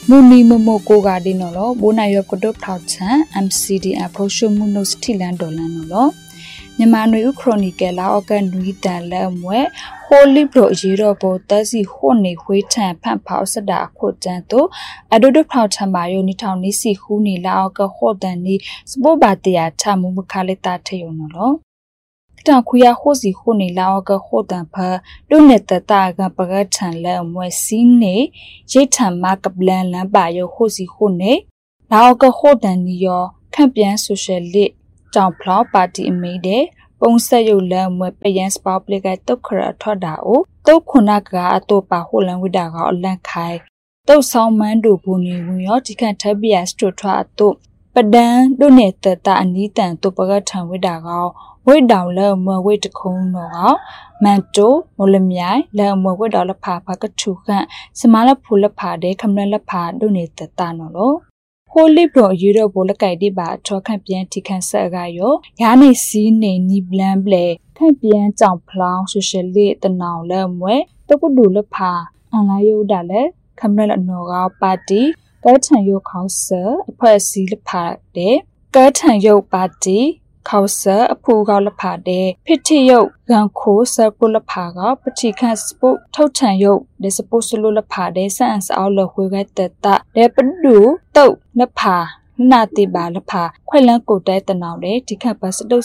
Muni Momoko Gardinolo, Bonayo Kodop Tauchan, MCD approach Munos Tilan Dolanolo. Nemanu Chronicle, Organ Nuitan Lamwe, Holy Bro Girobo, Dazi Hone, Huitan, Pampausa, Quotanto, Adodo Pautamayo, Nitaunisi, Huni, Laoga, Hodani, Spobatia, Tamu Mukalita Teonolo. Tankuya Hosi Huni, Laoga, Hodan Luneta Taga, Bagatan Lamwe, Sine, Jetan Macablan, Lambayo, Hosi Hune, Laoga Hodani, your Campion Social Lit. Down plow party made it, Bonsa you learn with Payans public at Tokra Todao, though Kunaga, Topa Holan with a Lankai. Though some man do pony, we ought to can't be as to try to, but then donated that Anita and Topagatan with a way down learn more way to cone no out, Manto, Molemia, learn more with all the papa Katuka, Samala pull party, Camilla pa donated Tanolo. Holy bro, Euro Bolakai ba, Tokan Pianti can Sagayo, Yani si ni blamble, can bien down plow, socially the now lemwe, Topodula pa, and Layo Dale, Camilla Noga party, Gertan yo causer, a percy the part de, Gertan yo party, causer, a pugal la party, pity yo, Ganco, circular paga, Patica spoke, Totan yo, they supposed to lula party, sans all the who get that, they do, though. La pa, Nati ba la pa, quite long go dead the now day, to campus those.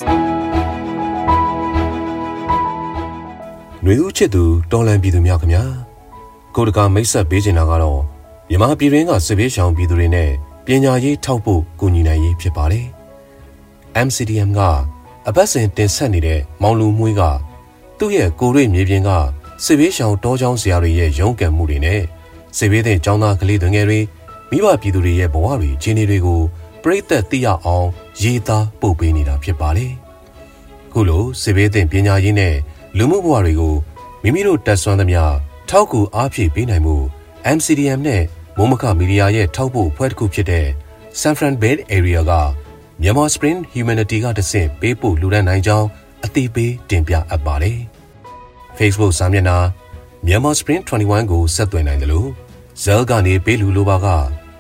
Nuichedu, don't let be the Miakamia. Go to come make a beijing agaro. You might be ring a sevation be the rene, Piena ye taupo, Gunina ye pipare. MCDM ga, a basin ten sanide, Maulu Muiga. 2ရဲ့ကိုရိမြေပြင်ကစစ်ဘေးရှောင်တောချောင်းဆရာတွေရဲ့ရုန်းကန်မှုတွေနဲ့စစ်ဘေးတဲ့ကျောင်းသားကလေးတွေငယ်တွေမိဘပြည်သူတွေရဲ့ဘဝတွေခြေနေတွေကိုပြိသက်သိရအောင်ရေးသားပို့ပေးနေတာဖြစ်ပါတယ်။ခုလိုစစ်ဘေးတဲ့ပညာရေးနဲ့လူမှုဘဝတွေကိုမိမိတို့တက်ဆွမ်းသမျှထောက်ကူအားဖြည့်ပေးနိုင်မှု MCDM နဲ့မိုးမခမီဒီယာရဲ့ထောက်ပို့ဖွဲ့တစ်ခုဖြစ်တဲ့ San Fran Bay Area က Myanmar Spring Humanity ကတဆင့်ပေးပို့လူဒန်းနိုင်ကြောင်းအသိပေးတင်ပြအပ်ပါတယ်။ Facebook စာမျက်နှာ Myanmar Spring 21 ကိုဆက်သွယ်နိုင်တယ်လို့ Zell ကနေပေးလူလိုပါက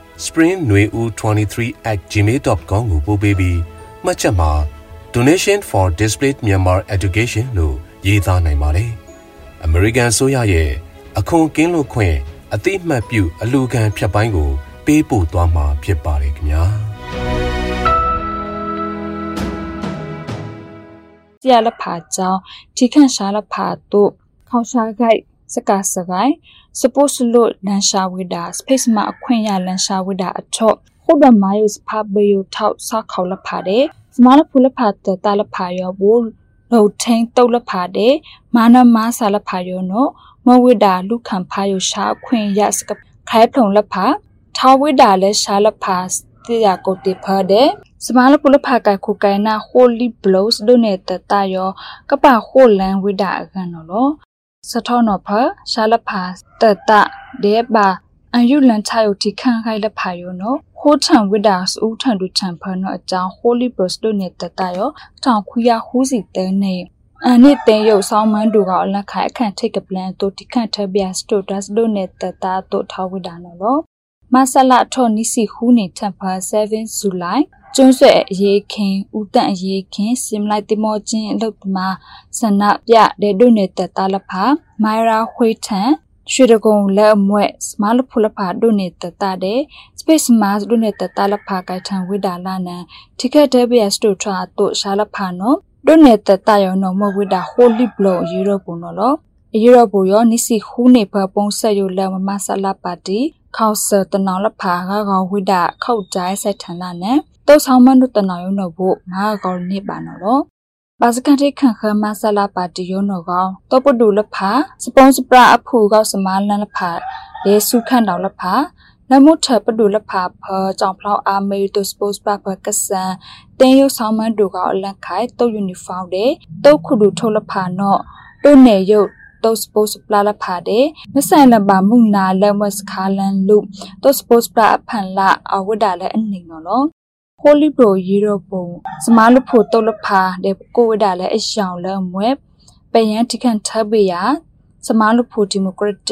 springnueu23@gmail.com ကိုပို့ပေးပြီးမှတ်ချက်မှာ Donation for Displaced Myanmar Education လို့ရေးသားနိုင်ပါတယ်။ American ဆိုရရဲ့အခွန်ကင်းလွတ်ခွင့်အသိမှတ်ပြုအလူခံဖြတ်ပိုင်းကိုပေးပို့သွားမှာဖြစ်ပါတယ်ခင်ဗျာ။ La pa chow, Tikan Shala pa to, Kaushagai, Sakasagai, supposed to load Lansha with us, Space Ma Quenya Lansha with a top, Hoda Miles Pabayo tout Sakaula pade, Smala Pula pat the Talapayo, Wool, no tank Tola pade, Mana Masala payo no, Mowida, Lucan Payo Sha, Queen Yaska, Kaipon La pa, Tawida Le Shala pass, the go deeper de. Smala Pulapaka Kukaina wholly blows donated tayo, Kapa whole land with that ganolo. Satonopa, Shalapas, Tata, Deba, and you learn tayo tikan haila payo no. Whole time with us, Utan do temper no a down wholly blows donated tayo, Town Kuya who's it their name. And it then yo salmon do out like I can't take a plan to tikan be as to does donate the tato tawidanolo. Masala Tonisi Huni temper 7 July. ကျွန်းဆွဲရေခင်ဦးတန့်ရေခင်စင်လိုက်တိမောချင်းအလုပ်မှာဆန္ဒပြတဲ့ဒုနေတဲ့တာလဖာမိုင်ရာဝှေးထန်ရွှေတကုံလက်အမွဲ့စမလဖုလဖာဒုနေတဲ့တာတဲ့ Space Mass ဒုနေတဲ့တာလဖာကိုင်ထန်ဝိဒါလာနန်တိကက်ဒဲဘီယစတိုထရာတို့ရှာလဖာနော်ဒုနေတဲ့တာယောနော်မဝိဒါ Holy Blow ရေရောပုံနော်လောရေရောပုံရောနိစီခူးနေဖပုံဆက်ယူလက်မဆလာပါတီခေါဆာတနောလဖာကောဝိဒါခောက်ကြိုင်းဆက်ထန်လာနဲ့တောဆောင်မနုတနာယုံနဘုမာကောနိပါနော်ဘာစကန်တိခန့်ခမဆလာပါတီယုံနော်ကောတောပဒူလဖာစပွန်စပရာအဖူကောစမလန်လဖာလေစုခန့်တော်လဖာနမုထပဒူလဖာဖကြောင်ဖလောက်အာမေတိုစပိုစပါဖကဆန်တင်းယုဆောင်မန်ဒူကောလန်ခိုင်တောယူနီဖောင်းတဲ့တောခုဒူထုတ်လဖာနော်တို့နေယုတ်တောစပိုစပလာလဖာတဲ့မဆိုင်လဘာမုနာလမစခါလန်လူတောစပိုစပရာအဖန်လာအဝဒါလည်းအနေနော် Holy Bro Europe, Smalu Potolapa, the Covidale, a shall learn web, Bayan Tikan Tabia, Samalu Democratic,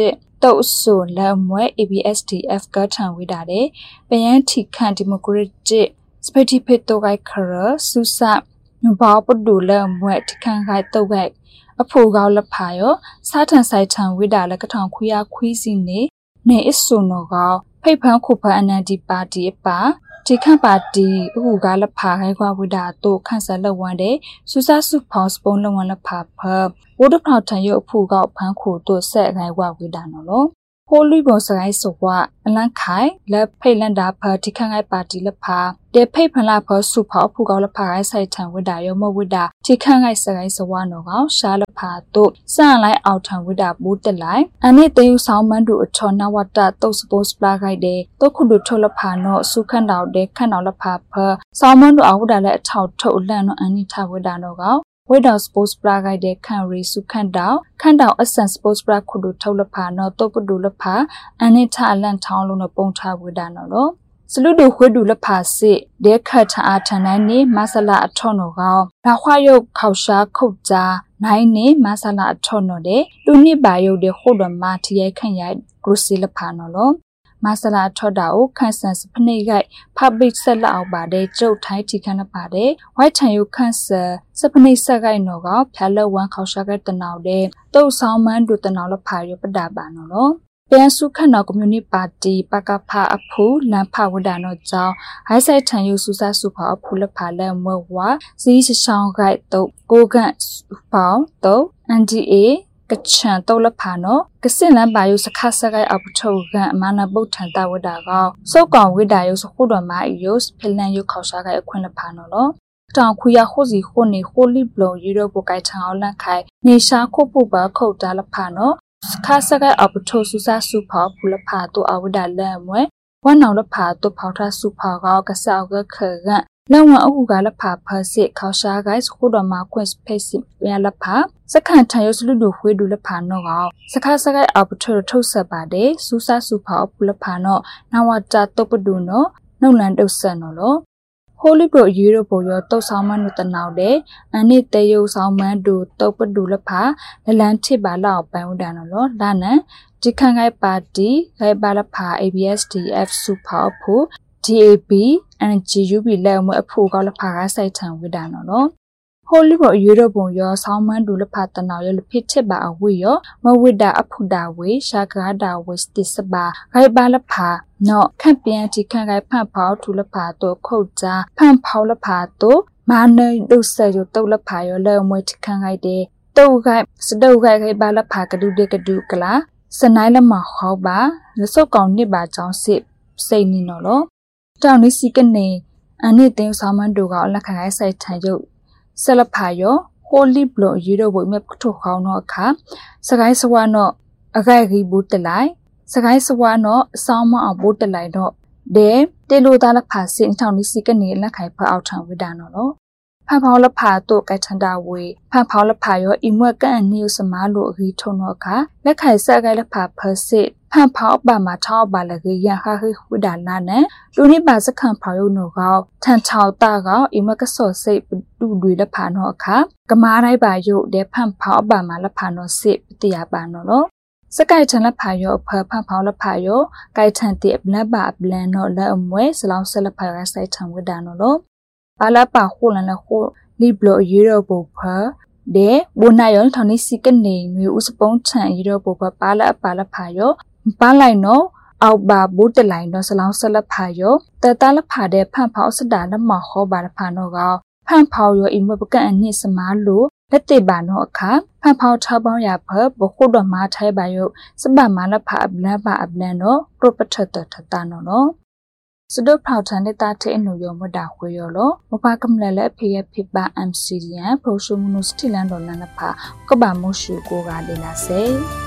တုတ်ဆိုလက်မွဲ ABSDF ကထံဝိတာတဲ့ပယန်းထိခန့်ဒီမိုကရက်တစ်စပတီဖစ်တိုဂိုက်ခရဆူဆာနဘောပဒူလက်မွဲထိခန့်ခိုက်တုတ်ဂိုက်အဖိုကောက်လက်ဖာရောစားထန်ဆိုင်ထံဝိတာလက်ကထောင်ခွေရခွီးစီနေအစ်ဆိုနောကောဖိတ်ဖန်းခုဖန်းအနန်ဒီပါတီအပါဒီခန့်ပါတီအခုကလက်ဖာခိုင်ခွာဝိတာတို့ခန့်ဆက်လက်ဝန်းတဲ့စူဆာစုဖောင်စပုံးလက်ဝန်းလက်ဖာဖဝဒဖောက်ထံရုပ်အဖိုကောက်ဖန်းခုတို့ဆက်ခိုင်ခွာဝိတာနော်ဟိုလူဘောစကိုင်းဆိုကအလန့်ခိုင်လက်ဖိတ်လန်တာဖဒီခန့်ခိုင်ပါတီလက်ဖာတေဖိတ်ဖန်လာဖစုဖောက်ဖူကောက်လက်ဖာခိုင်ဆိုင်ထံဝိတာရောမဝိတာဒီခန့်ခိုင်စကိုင်းစဝါနော်ကောရှာလက်ဖာတို့စန့်လိုက်အောက်ထံဝိတာဘူးတက်လိုက်အနိတေယူဆောင်မန်းတို့အချောနဝတ္တတုတ်စပိုးစပလာခိုင်တဲ့တုတ်ခုတို့ထုတ်လက်ဖာနော်စုခန့်တော်တဲ့ခန့်တော်လက်ဖာဖဆောင်မန်းတို့အဝိတာလက်အထောက်ထုတ်လန့်နော်အနိထဝိတာနော်ကောဝိဒေါစပို့စပရာဂိုက်တဲ့ခန့်ရီစုခန့်တောင်အဆန်စပို့စပရာခုတို့ထုတ်လက်ဖာနော်တုတ်ပဒူလက်ဖာအနိထအလန့်ထောင်းလုံးနဲ့ပုံထားဝိတာနော်စလူတို့ခွေးဒူလက်ဖာစစ်တဲ့ခတ်ထအားထန်နိုင်နေမဆလာအထော့နော်ကောလာခွာရုပ်ခောက်ရှားခုတ်ကြားနိုင်နေမဆလာအထော့နော်တဲ့လူနှစ်ပါရုပ်တဲ့ခုတော်မာထရိုက်ခန့်ရိုက်ဂရုစီလက်ဖာနော်မဆလာထော့တာကိုခန့်ဆန်စဖနေကိုက်ဖပိတ်ဆက်လောက်ပါတဲ့ကျုပ်ထိုင်းတီခန့်ပါတဲ့ဝိုက်ထန်ယုခန့်ဆာစဖနေဆက်ကိုက်နော်ကဖြာလက်ဝမ်းခေါရှာကတနောက်တဲ့တုတ်ဆောင်မန်းတို့တနောက်လဖာရပတာပါနော်ပြန်စုခန့်တော်ကွန်မြူနတီပါတီပကဖအဖူလန်ဖဝဒနော်ကြောင့်ဟိုက်ဆိုင်ထန်ယုစုဆစုဖအဖူလဖာလက်မဝါဇီးရှောင်းကိုက်တုတ်ကိုကန့်ပေါင်းတုတ် NDAကချန်တုတ်လဖာနော်ကစင်လန်ပါယုစခဆကိုက်အပထုတ်ကအမနာပုတ်ထန်တဝဒါကောစောက်ကောင်ဝိဒါယုစခုတော်မာယုစဖလန်ယုခေါရှာကိုက်အခွင့်လဖာနော်တောင်ခွေရခိုစီခိုနေခိုလီဘလောယူရိုပိုကိုက်ထန်အောင်လန့်ခိုင်နေရှာခုဖို့ပါခုတ်တာလဖာနော်ခါစကအပထုတ်စုဆစုဖောက်ဖူလဖာတို့အဝဒလန်မွဲဝမ်နောင်လဖာတို့ဖောက်ထစုဖောက်ကောကဆောက်ကခရန်လဝအခုကလဖာဖစစ်ခေါရှာကိုက်စခုတော်မှာကွန့်စဖေးစစ်ရလဖာစခန့်ထန်ရစလူတို့ခွေးဒူလဖာနော်ကောစခါစကိုက်အပထုတ်ထုတ်ဆက်ပါတဲ့စူဆာစုဖောက်ဖူလဖာနော်နဝတာတုပဒူနော်နှုတ်လန်တုတ်ဆက်နော်ဟိုလီဘရိုယူရိုပိုရောတုတ်ဆောင်မန်းတို့တနောက်တဲ့အနိတေယုဆောင်မန်းတို့တုတ်ပဒူလဖာလလန်ထစ်ပါလောက်ပန်ဦးတာနော်လာနန်ဒီခန့်ခိုက်ပါတီခိုက်ပါလဖာ ABSDF စုဖောက်ဖို့ DAB and GUB လက်မအဖို့ကောက်လဖာကစိုက်ထံဝိတာနော်ဟိုလီဘရိုယူရိုပုံရောဆောင်မန်းတို့လဖာတနောက်ရလဖိချစ်ပါအဝိရောမဝိတာအဖုတာဝေရှာကရတာဝစတိစပါခိုက်ပါလဖာနော်ခန့်ပြန်တီခန့်ခိုက်ဖန့်ဖောက်ထူလဖာတို့ခုတ်ကြားဖန့်ဖောက်လဖာတို့မာနေဒုဆယ်ရုပ်တုတ်လဖာရောလဲမွေတီခန့်ခိုက်တဲ့တုတ်ခိုက်စတုတ်ခိုက်ခိုက်ပါလဖာကဒုတေကဒုကလာစနိုင်လမခေါပါလစုတ်ကောင်နှစ်ပါချောင်းစစ်စိတ်နီနော်တောင်နီစီကနေအနိတင်းဆောင်မန်တို့ကအလက်ခံခိုက်ဆိုင်ထန်ရုပ်ဆလဖာယောဟိုလီဘလောယူရိုဘုံမြတ်ထုတ်ခေါနော်အခါစကိုင်းစဝါနော်အခိုက်ကြီးဘူးတလိုက်စကိုင်းစဝါနော်အဆောင်မအောင်ဘူးတလိုက်တော့ဒေတေလိုသားလက်ဖာစင်ထောင်နီစီကနေလက်ခိုက်ဖအောက်ထံဝိဒါနော်ဖန်ဖောင်းလက်ဖာတို့ကိုက်ထန်တာဝေဖန်ဖောင်းလက်ဖာရောအီမွက်ကန်အနည်းစမားလို့အကြီးထုံတော့အခါလက်ခိုက်ဆက်ကိုက်လက်ဖာဖစစ်ဖန်ဖောင်းပါမှာထောက်ပါလကေရခခဝိဒါနာနဲ့လူနိပါစခန့်ဖောင်းရုံတော့ကောထန်ချောက်တာကအီမက်ကဆော့စိတ်တူတွေလက်ဖာနော်အခါကမားတိုင်းပါရုပ်တဲ့ဖန်ဖောင်းပါမှာလက်ဖာနော်စစ်ပတိယပါနော်စကိုက်ထန်လက်ဖာရောဖဖန်ဖောင်းလက်ဖာရောကိုက်ထန်တဲ့လက်ပါပလန်နော်လက်အမွဲစလောင်းဆက်လက်ဖာရဆိုင်ထံဝိဒါနော်ပါလာပါခိုလန်လခိုလီဘလောယူရိုပိုဖာဒေဘုနာယောထောင်းနီစီကနေနွေဥစပုံးထန်ယူရိုပိုဖာပါလာဖာယောပါလိုက်နော်အောက်ပါဘူးတလိုက်နော်စလောင်းဆက်လက်ဖာယောတတလက်ဖာတဲ့ဖန်ဖောက်စတာလက်မဟောပါဖာနော်ကဖန်ဖောက်ယောအီမပကန်အနစ်စမားလို့လက်တေပါနော်အခါဖန်ဖောက်ထောက်ပေါင်းရဖဘခုတော်မာထိုင်ပါယောစပမာလက်ဖာအပလန်ပါအပလန်နော်ပရိုပထတထတာနော်စဒုဖောက်ထန်တဲ့တာတဲ့အနုယောမတာခွေရောလို့မပါကမလလည်းဖေရဖိပါ MCDN ပရိုရှုမနုစတီလန်ဒေါ်လန်နဖာကဘာမရှုကိုကလေလာစေ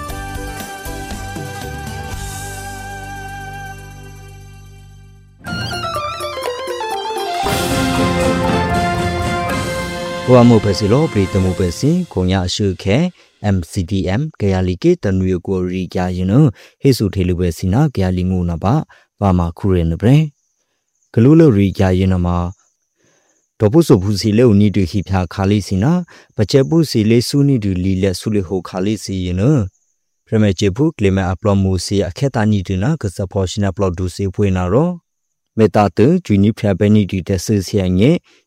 ဘဝမှုပဲစီလို့ပြည်တမှုပဲစီကိုညာအရှုခဲ MCDM ကရလီကေတနွေကိုရီကြရင်နဟေစုထေလူပဲစီနာကရလီငုနာပါဘာမခုရဲနပရေဂလူလရီကြရင်နမှာဒေါ်ပုစုဘူးစီလေဦးနီတူခိဖျာခါလေးစီနာပချက်ပုစီလေးစုနီတူလီလက်စုလေဟိုခါလေးစီရင်နพระเมจิบุกลิเมอัปลอมูซีอแค่ตานีดินะก็สะพอชินาปลอดูซีพวยนารอเมตาตึจุนิพระเบนิดิเตสืเสียงเง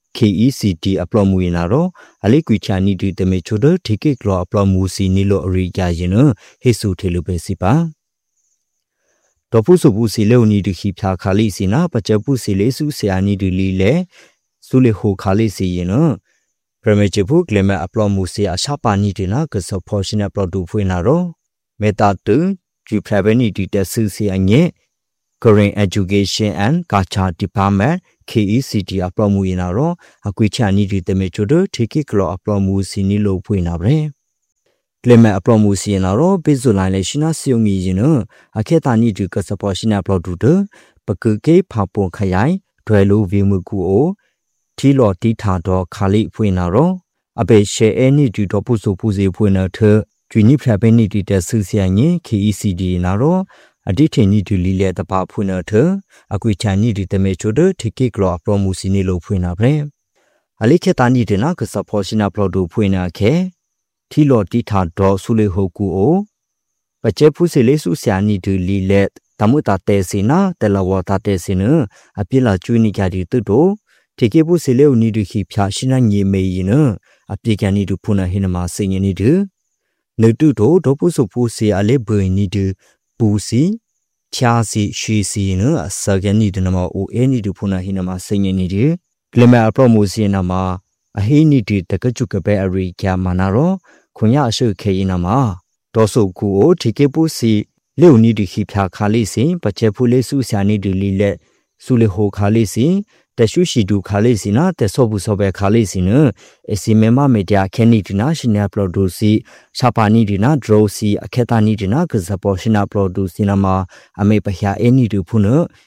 KECT อัปลอมูนารออลิกุชานีดิเตเมชดทิกิกลออัปลอมูซีนิโลอริกายินเฮซูเทลุเบซิปาดอปุสุบุซีเลวนีดิခိพาคาลิซีนาปัจจปุซีเลสุเสียนีดิลีเลสุเลโฮคาลิซียินพระเมจิบุกลิเมอัปลอมูซีอาชาปานีดินะก็สะพอชินาปลอดูพวยนารอเมตาตึจุพระเบนิดิเตสืเสียงเงKorean Education and Culture Department KECT အပလောမှုရင်တော့အကွေချာနီဒီတမေချိုဒထိကိကလောအပလောမှုစီနီလို့ဖွင့်နာပဲကလမအပလောမှုစီရင်တော့ပိဇူလိုင်းလေရှိနာစီယုံကြီးရင်အခေတာနီဒီကစပေါ်ရှိနာပလောဒူဒပကကေဖာပွန်ခရိုင်ဒွယ်လိုဗီမှုကူအိုထီလော်တီထာတော့ခါလိဖွင့်နာတော့အပေရှေအဲနီဒီတော့ပုစုပူစီဖွင့်နာထဂျူနီဖရပဲနီဒီတဆူစီယငင် KECT နာတော့အဒီထင်နီဒူလီလေတပါဖွင့်နာထအကွေချာနီဒီတမေချိုဒထိကိကလောပရောမူစီနီလို့ဖွင့်နာပဲအလိခေတာနီဒနာကစဖောရှိနာပလောဒူဖွင့်နာခဲထီလော်တီထာဒေါ်ဆူလေဟိုကူအိုပကျဲဖူးစီလေးစုဆာနီဒူလီလေတမှုတာတဲစီနာတလဝတာတဲစီနအပြစ်လာကျွေးနေကြဒီတုတို့ထိကိဖူးစီလေးဦးနီဒူခိဖျာရှိနာညေမေယနအပြစ်ကန်နီဒူဖွင့်နာဟိနမစိငနီဒူနေတုတို့ဒေါ်ပုစုဖူးစီအလေးဘွေနီဒူပူစီချာစီရွှေစီနအစကန်နီဒနမအိုအဲနီဒူဖုနာဟိနမစိငနီဒီကလမအပရမိုစီနမအဟိနီဒီတကချုကပဲအရိကျမနာရောခွန်ရအရှုခေယနမဒေါ်ဆုကူအိုထိကေပူစီလေဦးနီဒီခိဖျာခါလေးစီပချက်ဖူလေးစုဆာနီဒီလီလက်စုလေဟိုခါလေးစီတရှုရှိဒူခါလေးစီနာတဆောဘူးဆောပဲခါလေးစီနအစီမေမမေဒီယာခဲနီဒီနာရှင်နာပရိုဒူစီရှာပါနီဒီနာဒရိုစီအခေတာနီဒီနာကဇပေါ်ရှင်နာပရိုဒူစီနာမအမေပဟယာအနီဒူဖုန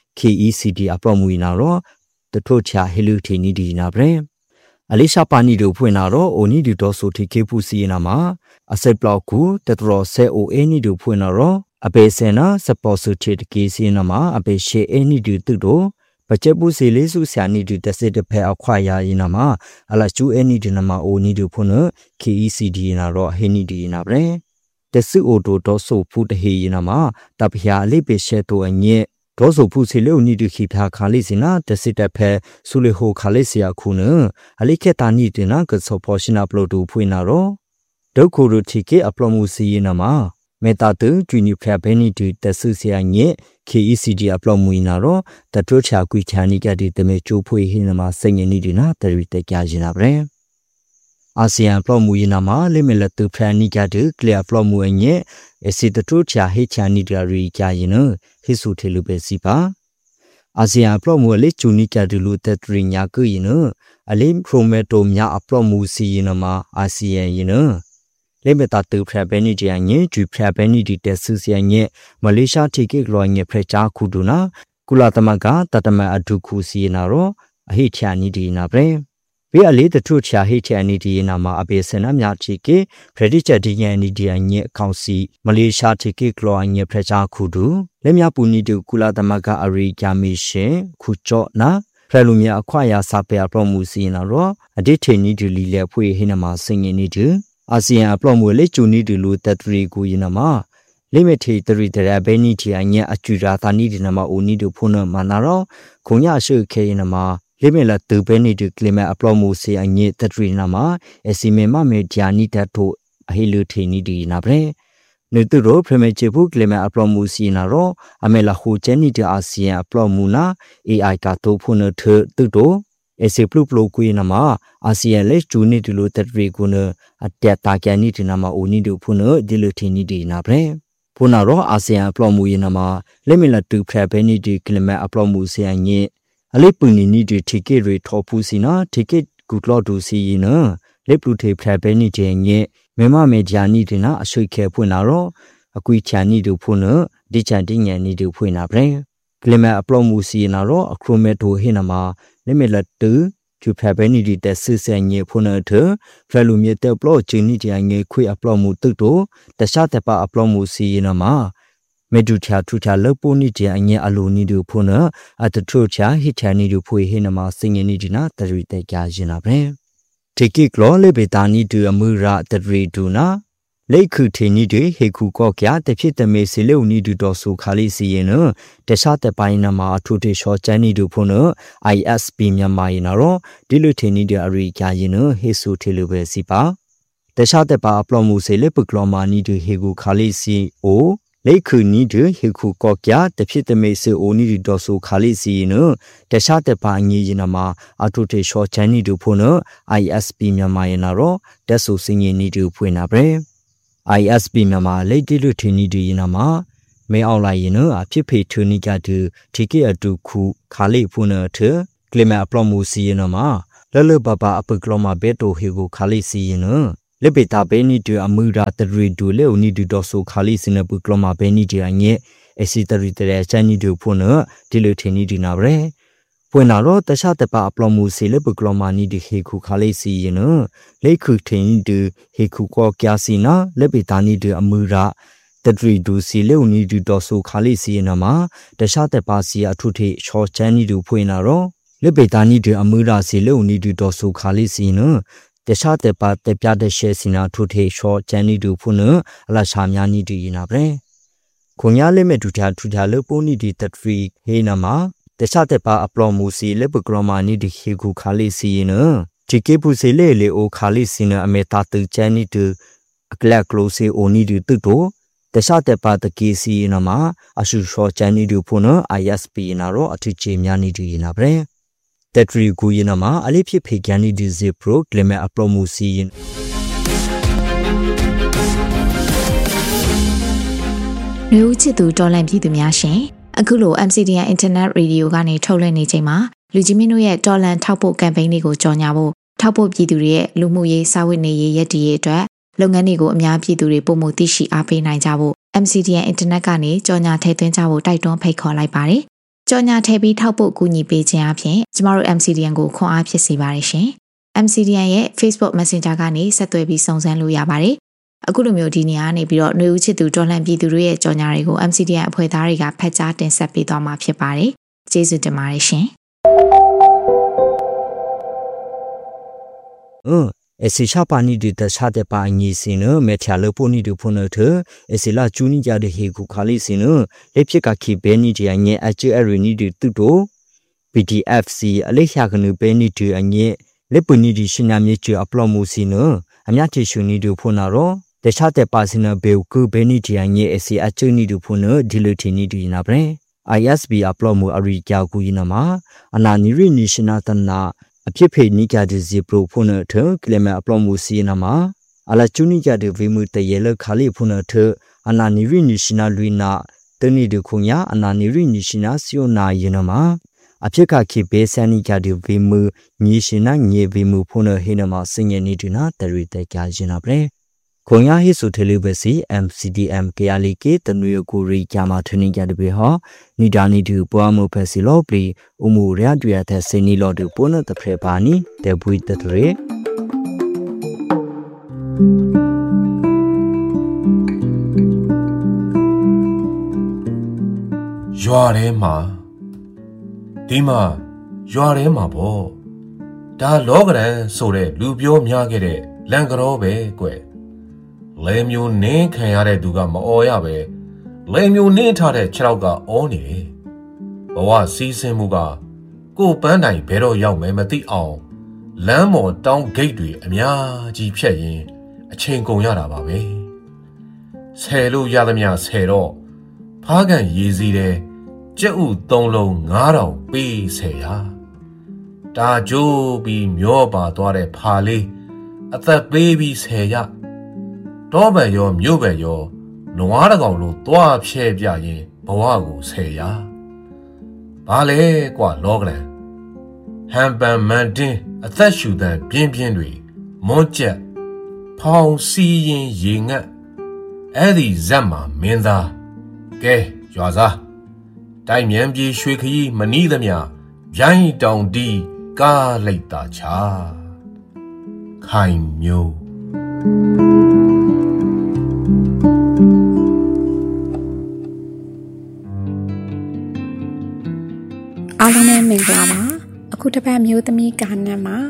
KECT အပရမူနာရောတထို့ချာဟီလူထီနီဒီနာဗရေအလေးရှာပါနီဒူဖွင့်နာရောအိုနီဒီတော်ဆိုတီကေဖူစီနာမအစက်ပလောက်ကူတတော်ဆဲအိုအနီဒူဖွင့်နာရောအပေစင်နာစပေါ်ဆူချီတကေစီနာမအပေရှေအနီဒူတုတို့ပချက်ပူစီလေးစုဆာနီဒူတစစ်တဖဲအခွာယာယနာမအလချူအနီဒီနာမအိုနီဒူဖုန KECT နာရောဟိနီဒီနာဗရေတဆူအိုတိုတော်ဆိုဖူတဟေယနာမတပယာလေးပေရှဲတိုအညက်ဒေါ်ဆိုဖူစီလေးဦးနီဒူခိဖာခါလေးစနာတစစ်တဖဲဆူလေဟိုခါလေးစရာခုနအလိခေတာနီတင်နာကဆောဖောရှင်နာပလိုတူဖွင့်နာရောဒုက္ခရူတီကေအပလမှုစီယနာမမေတာတူဂျူနီဖရဘဲနီဒီတဆူစရာညက် KECT အပလောမှုနာရောတတိုးချာကွီချာနီကဒီတမေချိုးဖွေဟင်းနမှာစိတ်ငင်းနေဒီနာတရီတက်ကြရင်နာပဲအာဆီယံပလောမှုနာမှာလိမလတူဖရနီကဒီကလျာပလောမှုအညက်အစီတတိုးချာဟေချာနီဒရီကြရင်နဟိဆူထေလူပဲစီပါအာဆီယံပလောမှုလေးဂျူနီကဒီလူတက်ထရီညာကူရင်အလေးခရိုမက်တိုမြအပလောမှုစီရင်နမှာအာဆီယံရင်လေမတာတူဖရဘဲနီဒီယညေဂျူဖရဘဲနီဒီတက်ဆူစီယညေမလေးရှားထိကေကလောညေဖရချာခုဒူနာကုလာတမကတတမအဒုခုစီနာရောအဟိချာနီဒီနာပဲဘေးအလေးတထုချာဟိချာနီဒီနာမှာအပေစနမြထိကေဖရဒီချက်ဒီယနီဒီယညေအကောင့်စီမလေးရှားထိကေကလောညေဖရချာခုဒူလက်မြပူနီတူကုလာတမကအရိဂျာမီရှင်ခုကြော့နာဖရလူမြအခွာယာစာပေပရမှုစီနာရောအဒီထေနီဒီလီလေဖွေဟိနမှာစင်ငင်းနီတူအာဆီယံအပလောမှုလေကျူနီဒီလူတက်ထရီကိုယနမလိမထေတရီတရဘဲနီတီအညအကျူရာသာနီဒီနမအိုနီဒူဖုနမနာရောခုံရရှိခေယနမလိမလတူဘဲနီဒီကလမအပလောမှုစီအညတက်ထရီနမအစီမေမမေဂျာနီတထိုအဟိလူထေနီဒီနာဗရေနေတူရောဖရမေချေဖုကလမအပလောမှုစီနာရောအမေလာဟိုချဲနီဒီအာဆီယံအပလောမှုနာ AI တာတိုဖုနထတူတိုအစီပလူပလူကွေးနမအာဆီယံလေဂျူနီဒီလိုတက်ရီကုနအတက်တာကန်နီဒီနမအိုနီဒူဖုနဒီလိုထီနီဒီနာဗရေဖုနာရောအာဆီယံအပလောမှုယနမလေမီလာတူဖရဘဲနီဒီကလမအပလောမှုဆီယံညေအလေးပူနီနီဒီထိကေရီထောဖူစီနာထိကေဂူကလောဒူစီယနလေပလူထေဖရဘဲနီဒီညေမေမမေဂျာနီဒီနာအဆွေခဲဖွင့်လာရောအကွီချာနီဒူဖုနဒီချန်တင်းညံနီဒူဖွင့်လာဗရေကလမအပလောမှုစီနာရောအခရိုမက်တိုဟိနမလေမလတူကျူဖဘဲနီဒီတက်ဆဆန်ညေဖုန်ထဖလူမြေတက်ပလော့ချင်းနီတငေခွေအပလော့မှုတုတ်တိုတခြားတပအပလော့မှုစီနမမေဒူချာထူချာလပိုနီတငေအလိုနီဒူဖုန်အတထုချာဟိချာနီဒူဖွေဟိနမစင်ငေနီဒီနာတရီတက်ကြရင်နာပဲတေကိကလောလေဘေတာနီဒူအမူရာတရီဒူနာလေခုထေနီတွေဟေခုကောကရတဖြစ်တမေစီလေဦးနီဒူတော်ဆူခါလီစီရင်နတခြားတဲ့ပိုင်းနာမှာအထုထေရှော့ချန်နီဒူဖုန် ISP မြန်မာရင်တော့ဒီလိုထေနီတွေအရိကာရင်ဟေဆူထေလူပဲစီပါတခြားတဲ့ပါအပလောမှုစီလေပကလောမာနီဒူဟေခုခါလီစီအိုလေခုနီဒူဟေခုကောကရတဖြစ်တမေစီအိုနီဒူတော်ဆူခါလီစီရင်တခြားတဲ့ပါငီရင်နာမှာအထုထေရှော့ချန်နီဒူဖုန် ISP မြန်မာရင်တော့တက်ဆူစင်ရင်နီဒူဖွင့်နာပဲISP မြန်မာလေတိလူထင်းနီဒီနာမှာမဲအောင်လိုက်ရင်အဖြစ်ဖေထူနီကတူထိကေအတူခုခါလေးဖုန်ထကလမအပလောမှုစီရင်မှာလလဘဘအပကလောမဘေတိုဟေကိုခါလေးစီရင်လေပေတာဘေနီတူအမှုရာတရီဒူလေဦးနီဒူတော်ဆူခါလေးစင်ပကလောမဘေနီဒီအငဲအစီတရီတဲချန်နီဒူဖုန်ဒီလူထင်းနီဒီနာပဲပွင့်လာတော့တခြားတပအပလောမှုစီလေပကလောမနီဒီဟေခုခါလေးစီရင်လေခုထင်းဒူဟေခုကောကျစီနာလေပေတာနီဒူအမှုရာတဒရီဒူစီလေဦးနီဒူတော်ဆူခါလေးစီရင်မှာတခြားတပစီအထုထေချောချန်နီဒူဖွင့်လာတော့လေပေတာနီဒူအမှုရာစီလေဦးနီဒူတော်ဆူခါလေးစီနတခြားတပတပြတဲ့ရှဲစီနာထုထေချောချန်နီဒူဖွင့်အလရှာများနီဒီရင်နာပဲခွန်ရလေးမဲ့ဒူထာထူထာလေပိုနီဒီတဒရီဟေနာမှာတခြားတဲ့ပါအပလောမှုစီလေပကရမာနီဒီခေခုခါလေးစီရင်ဒီကေပူစီလေလေအိုခါလေးစီနအမေတာတူချန်နီတူအကလက်ကလိုစီအိုနီဒီတူတိုတခြားတဲ့ပါတကေစီနမှာအရှုရှောချန်နီဒူဖုန် ISP နာရောအထူးချေများနီဒီနာပဲတက်ထရီကူရင်မှာအလေးဖြစ်ဖေကန်နီဒီဇီပရိုကလမအပလောမှုစီရင်လူချစ်သူတော်လန့်ပြည်သူများရှင်အခုလို MCDN Internet Radio ကနေထုတ်လွှင့်နေချိန်မှာလူကြီးမင်းတို့ရဲ့တော်လန်ထောက်ဖို့ campaign တွေကိုကြော်ညာဖို့ထောက်ဖို့ပြည်သူတွေရဲ့လူမှုရေးစာဝတ်နေရေးရည်တည်ရေးအတွက်လုပ်ငန်းတွေကိုအများပြည်သူတွေပုံမှုသိရှိအားပေးနိုင်ကြဖို့ MCDN Internet ကနေကြော်ညာထည့်သွင်းကြဖို့တိုက်တွန်းဖိတ်ခေါ်လိုက်ပါတယ်။ကြော်ညာထည့်ပြီးထောက်ဖို့ကူညီပေးခြင်းအပြင်ကျမတို့ MCDN ကိုခွန်အားဖြစ်စေပါတယ်ရှင်။ MCDN ရဲ့ Facebook Messenger ကနေဆက်သွယ်ပြီးစုံစမ်းလို့ရပါတယ်။အခုလိုမျိုးဒီနေရာကနေပြီးတော့ຫນွေဦးချစ်သူတော်လှန်ပြည်သူတွေရဲ့ကြော်ညာတွေကို MCDN အဖွဲ့သားတွေကဖတ်ကြားတင်ဆက်ပေးသွားမှာဖြစ်ပါတယ်။ကျေးဇူးတင်ပါတယ်ရှင်။အစီချပါနီဒီတခြားတဲ့ပါငီစင်မေချာလပိုနီဒူဖုန်ထအစီလာချူနီကြတဲ့ဟေခုခါလေးစင်လေဖြစ်ကခိဘဲနီဒီအငဲအချေအရီနီဒီတူတို PDFC အလေးရှာကနုဘဲနီဒီအငဲလေပနီဒီရှင်နာမြေချအပလောမှုစင်အမြတ်ချီရှူနီဒူဖုန်နာရောတခြားတဲ့ပါစင်ဘေကူဘဲနီဒီအငဲအစီအချေနီဒူဖုန်ဒီလိုတီနီဒီနာပရင် ISB အပလောမှုအရီကြောက်ကူယနာမှာအနာနီရီနီရှင်နာတနာအဖြစ်ဖေနိကြတဲ့ဇီပရိုဖုန်ထကလမအပလောမှုစီနာမှာအလာချူနိကြတဲ့ဝိမှုတရေလခါလီဖုန်ထအနာနီရီနီရှင်နာလွိနာတနီဒခုညာအနာနီရီနီရှင်နာစီယိုနာယနမှာအဖြစ်ကခိဘေဆန်နိကြတဲ့ဝိမှုညီရှင်နာညေဝိမှုဖုန်ဟိနမှာစင်ငယ်နေဒနာတရီတဲကြရှင်နာပရေခွန်ရဟိဆိုထေလူပဲစီ MCDM ကရလီကေတနွေကိုရီကြမှာထင်းကြတဲ့ဘေဟောနီဒါနီတူပွားမှုဖက်စီလောပလီဥမှုရရတွေ့တဲ့စင်နီလောတူပုနတဖရပါနီတေဘွိတတရေရွာထဲမှာဒီမှာရွာထဲမှာပေါ့ဒါလောကရန်ဆိုတဲ့လူပြောများခဲ့တဲ့လန်ကရောပဲကွယ်လဲမျိုးနင်းခံရတဲ့သူကမအော်ရပဲလဲမျိုးနင်းထားတဲ့ခြေထောက်ကအော်နေတယ်ဘဝစီးဆင်းမှုကကိုပန်းတိုင်ဘဲတော့ရောက်မယ်မသိအောင်လမ်းမော်တောင်းဂိတ်တွေအများကြီးဖြတ်ရင်အချိန်ကုန်ရတာပါပဲဆယ်လို့ရသမျှဆယ်တော့ဖားကန်ရေးစည်းတဲ့ကြက်ဥ3လုံး9000ပေးဆယ်ရတာကြိုးပြီးမျောပါသွားတဲ့ဖာလေးအသက်ပေးပြီးဆယ်ရတော့ပဲရောမြို့ပဲရောနွားတကောင်လို့တွားဖြဲပြရင်ဘဝကိုဆယ်ရဘာလဲကွာလောကလန်ဟမ်ပန်မန်တင်းအသက်ရှူတဲ့ပြင်းပြင်းတွေမွန်းကျက်ဖောင်စီရင်ရေငတ်အဲ့ဒီဇက်မှာမင်းသားကဲရွာစားတိုင်မြန်ပြေရွှေခရီးမနီးသမျှရိုင်းတောင်တီးကားလိုက်တာချာခိုင်မျိုးအားလုံးနဲ့မင်္ဂလာပါအခုတစ်ပတ်မျိုးသမီးကာနတ်မှာ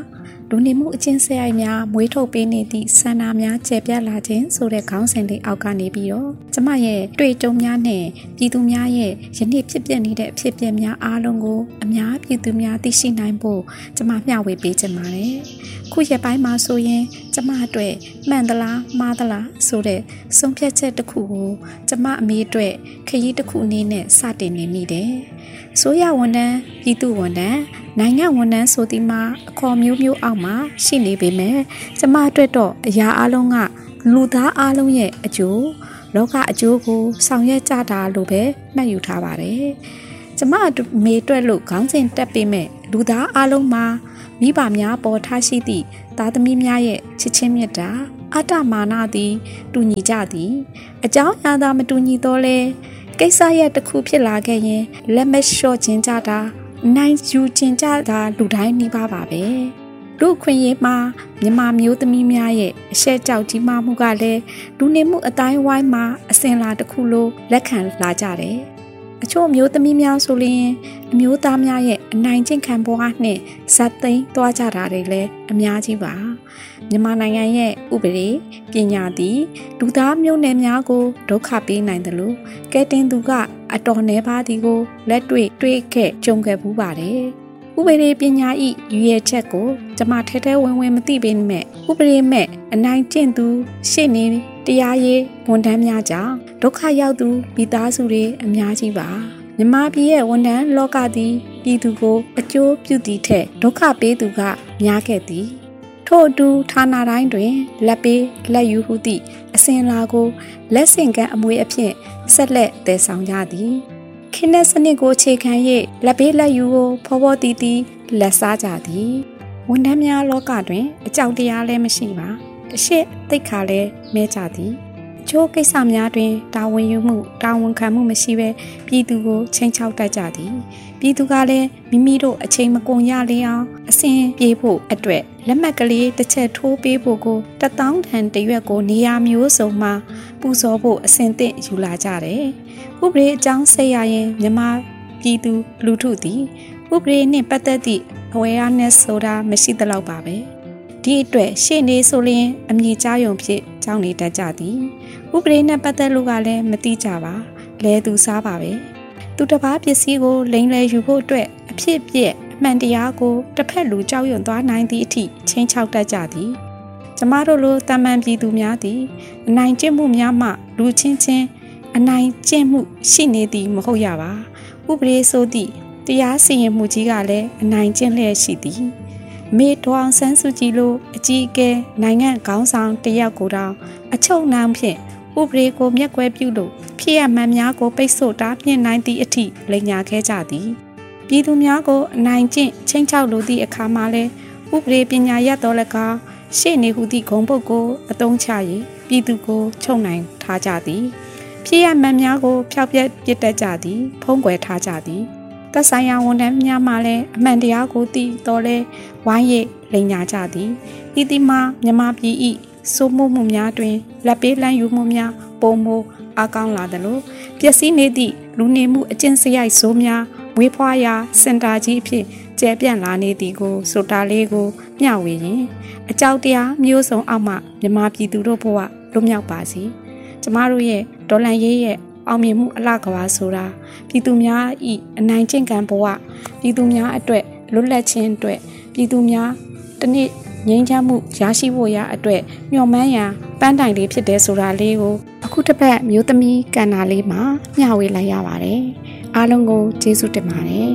လူနေမှုအကျဉ်းစရိုက်များမွေးထုတ်ပေးနေသည့်ဆန္ဒများကျေပြတ်လာခြင်းဆိုတဲ့ခေါင်းစဉ်လေးအောက်ကနေပြီးတော့ကျမရဲ့တွေ့ကြုံများနဲ့ပြည်သူများရဲ့ယနေ့ဖြစ်ပျက်နေတဲ့အဖြစ်အပျက်များအားလုံးကိုအများပြည်သူများသိရှိနိုင်ဖို့ကျမမျှဝေပေးချင်ပါတယ်။ခုရက်ပိုင်းမှာဆိုရင်ကျမအတွက်မှန်သလားမှားသလားဆိုတဲ့ဆုံးဖြတ်ချက်တစ်ခုကိုကျမအမေအတွက်ခရီးတစ်ခုအနေနဲ့စတင်နေမိတယ်။ဆိုရဝန်ထမ်းပြည်သူဝန်ထမ်းနိုင်ငံဝန်ထမ်းဆိုဒီမှာအခေါ်မျိုးမျိုးအောက်မှာရှိနေပေမဲ့ကျမအတွက်တော့အရာအလုံးကလူသားအလုံးရဲ့အကျိုးလောကအကျိုးကိုဆောင်ရွက်ကြတာလို့ပဲမှတ်ယူထားပါတယ်။ကျမမေအတွက်လို့ခေါင်းစဉ်တက်ပေးမဲ့လူသားအလုံးမှာမိဘများပေါ်ထားရှိသည့်သားသမီးများရဲ့ချစ်ချင်းမြတ်တာအတ္တမာနသည်တူညီကြသည်အကြောင်းအရာသာမတူညီတော့လဲကိစ္စရဲ့တစ်ခုဖြစ်လာခဲ့ရင်လက်မလျှော့ခြင်းကြတာနိုင်ယူခြင်းကြတာလူတိုင်းနှိပါပါပဲလူခွင့်ရေးမှာမြန်မာမျိုးသမီးများရဲ့အရှက်ကြောက်ကြီးမှမှုကလည်းလူနေမှုအတိုင်းဝိုင်းမှာအစဉ်လာတစ်ခုလိုလက်ခံလာကြတယ်အချို့မျိုးသမီးများဆိုရင်အမျိုးသားများရဲ့အနိုင်ကျင့်ခံဘဝနဲ့ဇက်သိမ်းသွားကြတာတွေလည်းအများကြီးပါမြန်မာနိုင်ငံရဲ့ဥပဒေပညာသည်လူသားမျိုးနွယ်များကိုဒုက္ခပေးနိုင်တယ်လို့ကဲတင်သူကအတော်နှဲပါသည်ကိုလက်တွေ့ခဲ့ကြုံခဲ့ဘူးပါတယ်ဥပဒေပညာဤရွေချက်ကိုကျမထဲထဲဝင်မသိပေမဲ့ဥပဒေမဲ့အနိုင်ကျင့်သူရှေ့နေတရားရေးဝန်ထမ်းများကြောင့်ဒုက္ခရောက်သူမိသားစုတွေအများကြီးပါမြန်မာပြည်ရဲ့ဝန်ထမ်းလောကသည်ပြည်သူကိုအကျိုးပြုသည့်ထက်ဒုက္ခပေးသူကများခဲ့သည်ထို့အတူဌာနတိုင်းတွင်လက်ပေးလက်ယူဟုသည့်အစဉ်အလာကိုလက်ဆင့်ကမ်းအမွေအဖြစ်ဆက်လက်တည်ဆောင်ကြသည်ခင်းတဲ့စနစ်ကိုအခြေခံ၍လက်ပေးလက်ယူကိုဖော်ဖော်တီးတီးလက်စားကြသည်ဝန်ထမ်းများလောကတွင်အကြောက်တရားလည်းမရှိပါအရှိသိက္ခာလည်းမဲကြသည်အချို့ကိစ္စများတွင်တာဝန်ယူမှုတာဝန်ခံမှုမရှိဘဲပြည်သူကိုချိန်ချောက်တတ်ကြသည်ပြည်သူကလည်းမိမိတို့အချိန်မကုန်ရလေအောင်အစဉ်ပြေဖို့အတွက်လက်မှတ်ကလေးတစ်ချက်ထိုးပေးဖို့ကို1000တန်တရွက်ကိုနေရာမျိုးစုံမှာပူဇော်ဖို့အစဉ်သင့်ယူလာကြတယ်ဥပဒေအကြောင်းဆက်ရရင်မြန်မာပြည်သူလူထုသည်ဥပဒေနှင့်ပတ်သက်သည့် awareness ဆိုတာမရှိသလောက်ပါပဲဒီအတွက်ရှေ့နေဆိုရင်အမြင့်ကြားယုံဖြစ်ကြောင်းနေတတ်ကြသည်ဥပဒေနဲ့ပတ်သက်လို့ကလည်းမသိကြပါလဲသူစားပါပဲသူတစ်ပါးပစ္စည်းကိုလိမ်လည်ယူဖို့အတွက်အဖြစ်ပြက်အမှန်တရားကိုတစ်ဖက်လူကြောက်ရွံ့သွားနိုင်သည့်အထိချင်းချောက်တတ်ကြသည်ကျမတို့လိုတာမန်ပြည်သူများသည်အနိုင်ကျင့်မှုများမှလူချင်းချင်းအနိုင်ကျင့်မှုရှိနေသည်မဟုတ်ရပါဥပဒေဆိုသည့်တရားစီရင်မှုကြီးကလည်းအနိုင်ကျင့်လျက်ရှိသည်မေဒေါအောင်ဆန်းစုကြည်လိုအကြီးအကဲနိုင်ငံခေါင်းဆောင်တယောက်ကိုတောင်အချုပ်နှောင်ဖြင့်ဥပဒေကိုမျက်ကွယ်ပြုလို့ဖြစ်ရမှန်များကိုပိတ်ဆို့တားမြစ်နိုင်သည့်အထိလိမ်ညာခဲ့ကြသည်ပြည်သူများကိုအနိုင်ကျင့်ချင်းချောက်လိုသည့်အခါမှာလဲဥပဒေပညာရတော်၎င်းရှေ့နေဟုသည့်ဂုဏ်ပုဒ်ကိုအသုံးချ၍ပြည်သူကိုချုပ်နိုင်ထားကြသည်ဖြစ်ရမှန်များကိုဖျောက်ပြက်ပစ်တတ်ကြသည်ဖုံးကွယ်ထားကြသည်သက်ဆိုင်ရာဝန်ထမ်းများမှလည်းအမှန်တရားကိုသိတော်လဲဝိုင်းရိပ်လိမ်ညာကြသည်ဤသည်မှာမြန်မာပြည်၏စိုးမိုးမှုများတွင်လက်ပေးလမ်းယူမှုများပုံမိုးအကောင်းလာသလိုပျက်စီးနေသည့်လူနေမှုအကျင့်စရိုက်ဆိုးများမွေးဖွားရာစင်တာကြီးအဖြစ်ကျယ်ပြန့်လာနေသည်ကိုဆိုတာလေးကိုမျှဝေရင်အကြောက်တရားမျိုးစုံအောက်မှမြန်မာပြည်သူတို့ဘဝလွတ်မြောက်ပါစေကျမတို့ရဲ့ဒေါ်လန်ရေးရဲ့အောင်မြင်မှုအလှကဘာဆိုတာပြည်သူများဤအနိုင်ကျင့်ကံဘဝပြည်သူများအတွက်လွတ်လပ်ခြင်းအတွက်ပြည်သူများတနေ့ငြိမ်းချမ်းမှုရရှိဖို့ရအတွက်မျှော်မှန်းရန်ပန်းတိုင်လေးဖြစ်တဲ့ဆိုတာလေးကိုအခုတစ်ပတ်မျိုးသမီးကဏ္ဍလေးမှာမျှဝေလိုက်ရပါတယ်အားလုံးကိုကျေးဇူးတင်ပါတယ်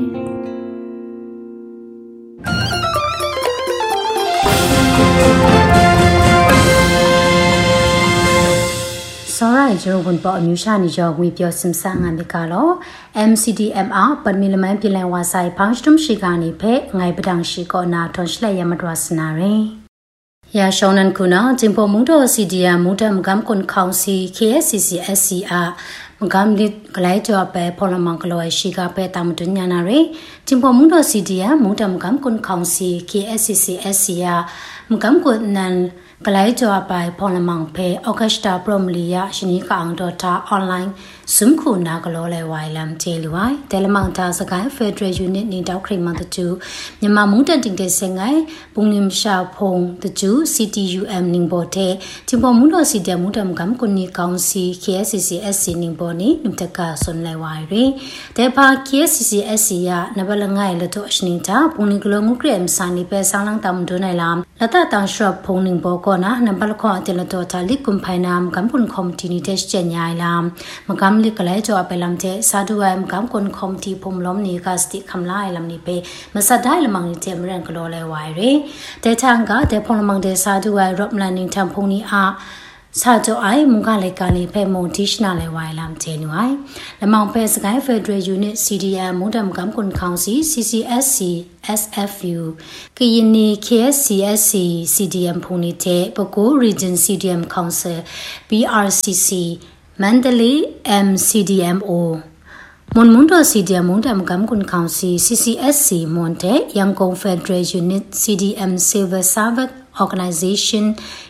စောရိုင်ဂျိုဝန်ပေါ်အမျိုးရှာနေကြောဝေပြောစင်ဆာငါမိကလော MCDMR ပမီလမန်ပြလန်ဝါဆိုင်ဖောင်းစတုံရှိကနေဖဲငိုင်ပဒံရှိကောနာထွန်ရှလက်ရမတော်စနာရင်ရာရှောင်းနန်ကုနာဂျင်ပေါ်မုန်တော် CDM မုန်တမ်ဂမ်ကွန်ခေါင်စီ KSCC SCR မဂမ်လစ်ဂလိုက်ကြောပဲပေါ်လမန်ကလောရှိကပဲတမ်တွညာနာရင်ဂျင်ပေါ်မုန်တော် CDM မုန်တမ်ဂမ်ကွန်ခေါင်စီ KSCC SCR မဂမ်ကွန်နန်กลายจอไปพลมังเพออเคสตราปรมลียาชนิกางดอทาออนไลน์สมคูนากโลเลวายลำเจลไว้แต่ละมังทาสกายเฟเดรยูนิตนิดาวครีมันตจูยมามุงตันติงเตเซงไงปุงนิมชาพงตจู CTUM นิงโบเทจิมพอมุงดอสิเดมุงดำกำกุนีกองซี KSCC นิงโบนี้นุมตะกาสนเลวายเรแต่พา KSCC ยานบลังไงละตัวชนิดาปุงนิกลงุกเรียมสานิเปสังลังตามดูในลามละตาตังชอบพงนิงโบก่อนนะนบลข้อเตละตัวทาลิกุมภายนามกำกุนคอมตินิเทสเจนยายลามมกำลิกเลยจอไปลำเทสาธุไว้มกำกุนคอมทีพมล้มนี้กาสติคำไล่ลำนี้เปมาสัดได้ละมังนิเทมเรื่องกโลเลวายเรแต่ทางก็แต่พลมังเดสาธุไว้รบลันนิงทำพงนี้อาซาโจไอมุงกาเลกาลีเพมงทิชนาเลวายลำเทนไว้ละมังเพสกายเฟเดรยูนิต CDM มุงดำกำกุนคาวซี CCSC SFU กยินี KSCSC CDM พงนี้เทปกู Region CDM Council BRCC Mandalay MCDMO มนมุนโด CDM มุงดำกำกุนคาวซี CCSC มอนเทยังกง Federal Unit CDM Civil Servant Organization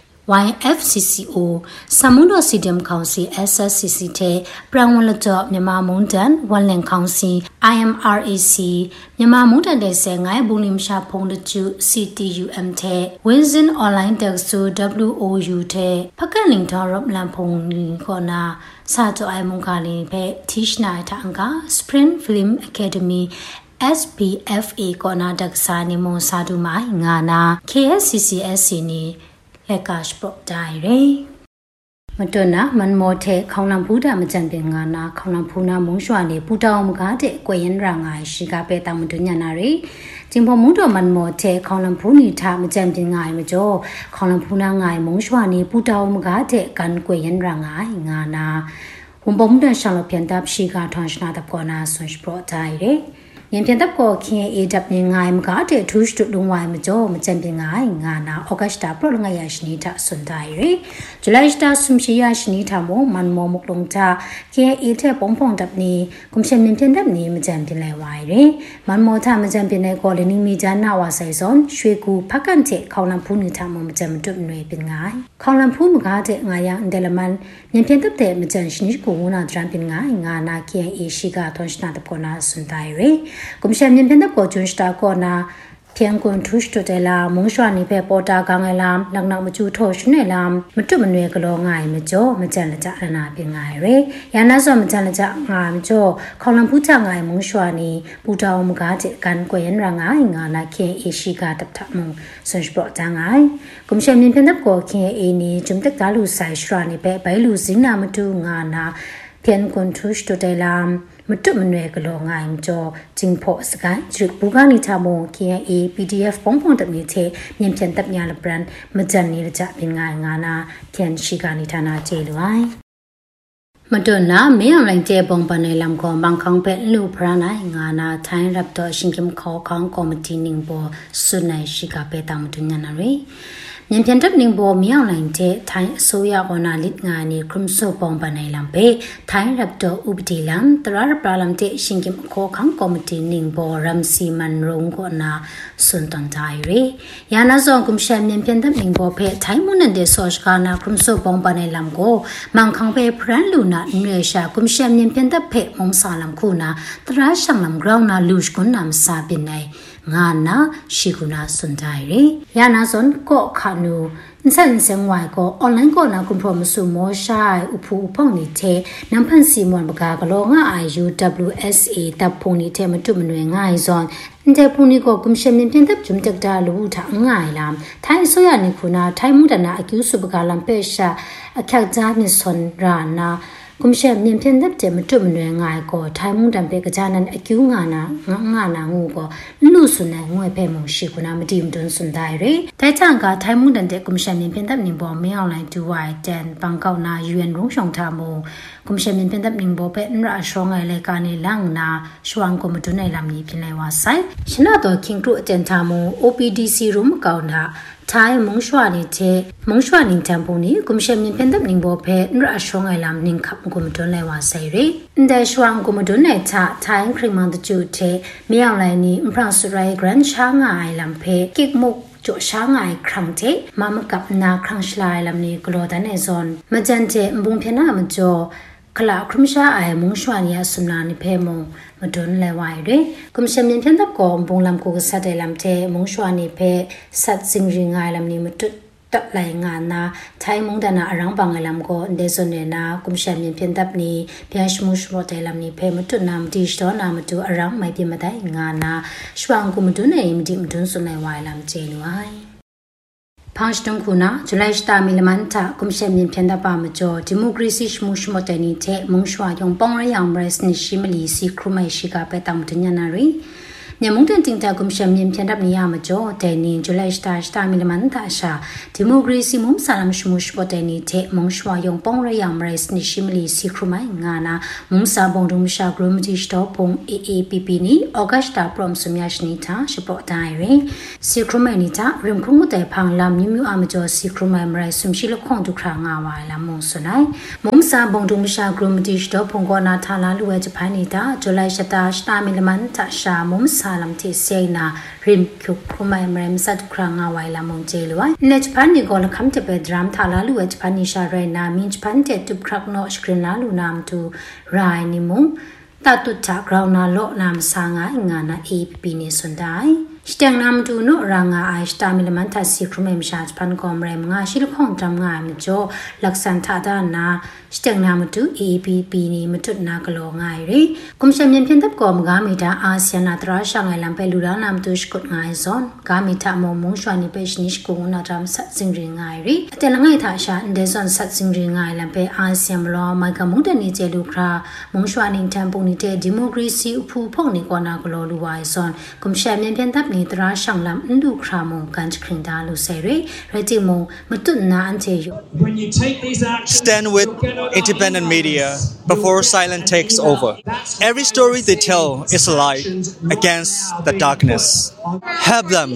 YFCCO สมุนโด CDM Council SSCC เทปรางวันละจอบမြန်မာมุงดันวันแหล่ง Council IMRAC မြန်မာมุงดันได้เสียงไงบุญนิมชาพงษ์จู CTUM เท Winsin Online เด็กสู WOU เทพักกันลิงทอรบลำพงษ์ก่อนนาซาโจไอมุงกาลีเพทิชนาทางกา Spring Film Academy SPFA ก่อนนาดักษานิโมซาดูไมงานา KSCCSC นี้และกาสปรได้เร่มาตัวนะมันโมเทเขานำผู้ดามาจันเป็นงานนะเขานำผู้นำมุงชวนีผู้ดาวมกาเดกวยยันร่างไงชิกาเปตามมันตัวญานารีจิงพอมุงดอมันโมเทเขานำผู้นิทามาจันเป็นไงมาโจเขานำผู้นางไงมุงชวนีผู้ดาวมกาเดกันกวยยันร่างไงงานนะหุ่นบอมเดินชาลเพียนดับชิกาทอนชนาตับก่อนนะส่วนสปรได้เร่ยังเพียงแต่ก็คิดเอดับยังไงมันก็เดี๋ยวทุกจุดลงไว้มาโจมันจะเป็นไงงานนะออกัสตาโปรลงไงยาชนิดสนใจเร่จุลัยสตาสมชียาชนิดโมมันมอมุกลงจ้าคิดเอเทปองพงดับนี้กุมเชนเป็นเพียงดับนี้มันจะเป็นไรไว้เร่มันมอถ้ามันจะเป็นในกรณีมีจานาวาไซซอนช่วยกูพักกันเถเขาลำพูนิทามมันจะมันจุดหน่วยเป็นไงเขาลำพูมันก็เถไงยังเดลมันยังเพียงแต่มันจะชนิดกูน่าจะเป็นไงงานนะคิดเอชิกาทอนชนาตับก่อนนะสนใจเร่กุมเชมยันเป็นตับก่อจุนสตาก่อนนะเพียงคนทุชตัวเดลามุงชวานิเปปอตากางไงลามหลังนักมาจูโทชเนลามมันจุมันเวกลอง่ายมาโจมันจันละจะระนาเป็นไงเรยานาซอมันจันละจะงามโจเขาลำพูดจากไงมุงชวานีปูดาวมกาเจกันกวยยันร่างไงงานาเคียเอชิกาตับทับมุงส่วนสปอร์ตจางไงกุมเชมยันเป็นตับก่อเคียเอนี้จุมตักตาลูใส่ชวานิเปไปลูสินามาดูงานาเพียงคนทุชตัวเดลามมันจุมันเวกลองายจอจิงพอสกายจุดบุกานิทามงเคียเอ PDF ปองพงตับนี้เทยังเพียนตับยาลบรันมันจันนี้จะเป็นงานงานาเพียนชิกานิทานาเจลไว้มาดูนะไม่เอาแรงเจ็บบงปนในลำคอบางครั้งเป็นลูกพระนายงานาทายรับตัวชิงกิมขอของกอมตินิงโบสุนัยชิกาเปตามตุญญานารียังเพียงทับนิงโบมีเอาแรงเจทายโซยากอนาลิดงานีครุมโซปองปนในลำเปทายรับตัวอุปติลำตรารับปลาลำเจชิงกิมขอของกอมตินิงโบรัมซีมันรงกอนาสุนตันใจเรยานาซองกุมเชมยังเพียงทับนิงโบเพทายมุนันเดโซชกานาครุมโซปองปนในลำโกมังคังเปพรันลูนาเนื้อชากุมเชมยังเพียงทับเพมงสาลำคูนาตราช่างลำกราวนาลูชกุนนำซาบินในงานนะชิกุนาสนใจเรยานาซอนก็ขานูสันเสียงไหวก็ออนไลน์ก็นะคุณพรมสุโมชายอุปูอุปองนิเทน้ำพันสีมวนปากากลงอายุ WSA ตับพงนิเทมันจุมันเวง่ายซอนแต่พงนี้ก็กุมเชมเป็นตับจุมจักดาลูทางง่ายลำไทยโซยานิคุณาไทยมุดนาอากิวสุบกาลัมเปชาอคักจานิสนรานากุมเชมยังเพียงดับเจมันจุมันเวง่ายก็ไทยมุดันเปกจานันอากิวงานางูก็ลู่สุนัยงวยเพมงชิกุนามาดีมดุนสุนได้เรแต่จางกาไทยมุดันเดกุมเชมยังเพียงดับนิบอไม่เอาไลน์ดูไวแจนปังเกานายูเอ็นรุ่งชงทาโมกุมเชมยังเพียงดับนิบอเป็นราชงไงรายการในล่างนาชวงกมุตุในลำนี้เป็นไรวาไซชนะตัวคิงครูเจนทาโม OPDC รุ่มเก่านาทายมงชวานิเทมงชวานินจำพงนี้กุมเชมยังเป็นดับนิบอเพนราชงไงลำนิงขับกมุตุในวาไซเรแต่ชวงกมุตุในทายครีมันตจูเทไม่เอาไลน์นี้พระสุรัยกรันช้างไงลำเพกิกมุกจช้างไงครั้งเทมามากับนาครั้งชลายลำนี้กลัวดันเอซอนมาจันเจบุงเพียนามาจ่อขลาครุมชาไอมุงชวานยาสุนานิเพมงมาโดนเลวายด้วยกุมเชมินเพียนตับก่อบุงลำกูกษัตริย์ลำเทมุงชวานิเพสัตสิงริงไงลำนี้มาตุตับไหลงานนาไทยมุงดานาอรังบังไงลำก็เดซอนเนนากุมเชมินเพียนตับนี้เพียงชมุชโรเตลำนี้เพมาตุนามดีสตอนามาตุอรังไม่เพียมาได้งานนาชวางกุมตุนเองมดิมตุนสุนัยวายลำเจลวายพังชดงคุณะจุลัยสตามิลมันตากุมเชมินเพียนดับปามจ่อดิโมกรีซีชมุชโมเตนิเทมุงชวายองปองระยามเรสนิชิมลีซีครูไมชิกาเปตังมุตญานารีเนี่ยมุงเดินติงตากุมเชมินเพียนดับนิยามจ่อแต่นินจุลัยสตามิลมันตาชาดิโมกรีซีมุมสาลัมชมุชโมเตนิเทมุงชวายองปองระยามเรสนิชิมลีซีครูไมงานามุงซาบงดุมชากรุมจิสตอพงAAPPนีออกัสตาพรอมสุมยาชนิตาเฉพาะไดเรซีครูไมนิตาริมครุงแต่พังลำนิมิวอามจ่อซีครูไมมไรสุมชิลคงทุกครางาวายลำมุงสุนัยมุมซาบงดุมชากรุมจิสตอพงกอนาทาลาลูเวจพานิตาจุลัยสตามิลมันตาชามุมซาลัมทิเซนาริมคุกครูไมมไรมสัตครางาวายลำมุงเจลวยเนจพันนิโกลคัมเตเปดรามทาลาลูเวจพานิชาเรนามินจพันเตตุครักโนสกรีนาลูนามตูรายนิมุงตาตุจากเรานาโลนามสางางานาAPPนิสุนได้สเตียงนามตูโนรางาไอสตามิลมันทัสซีครุเมมชาจพันกอมเรมงาชิลข้องจำงายมจ่อลักษณะทาดานาสเตียงนามตูAPPนี่มตุนากโลง่ายรีกุมเชมยันเพียนทับกอมกามิตาอาเซียนาตราช่างไอลำไปลูดานามตูสกุดง่ายซอนกามิตามมุงชวานิเปชนิชกุงนาจามสัตสิงริง่ายรีแต่ละง่ายทาชาเดซอนสัตสิงริง่ายลำไปอาเซียมล้อไมกามุงเดนิเจลูครามุงชวานิทัมปุนิเตดิโมกรีซีอุพูพงนิกอนากโลลูวายซอนกุมเชมยันเพียนทับนิตราช่างลำอินดูครามงกันสกรินดาลูเซรีเรจิมงมตุนนาอันเทยุ Stand with independent media before silence takes over. Every story they tell is a light against the darkness. Help them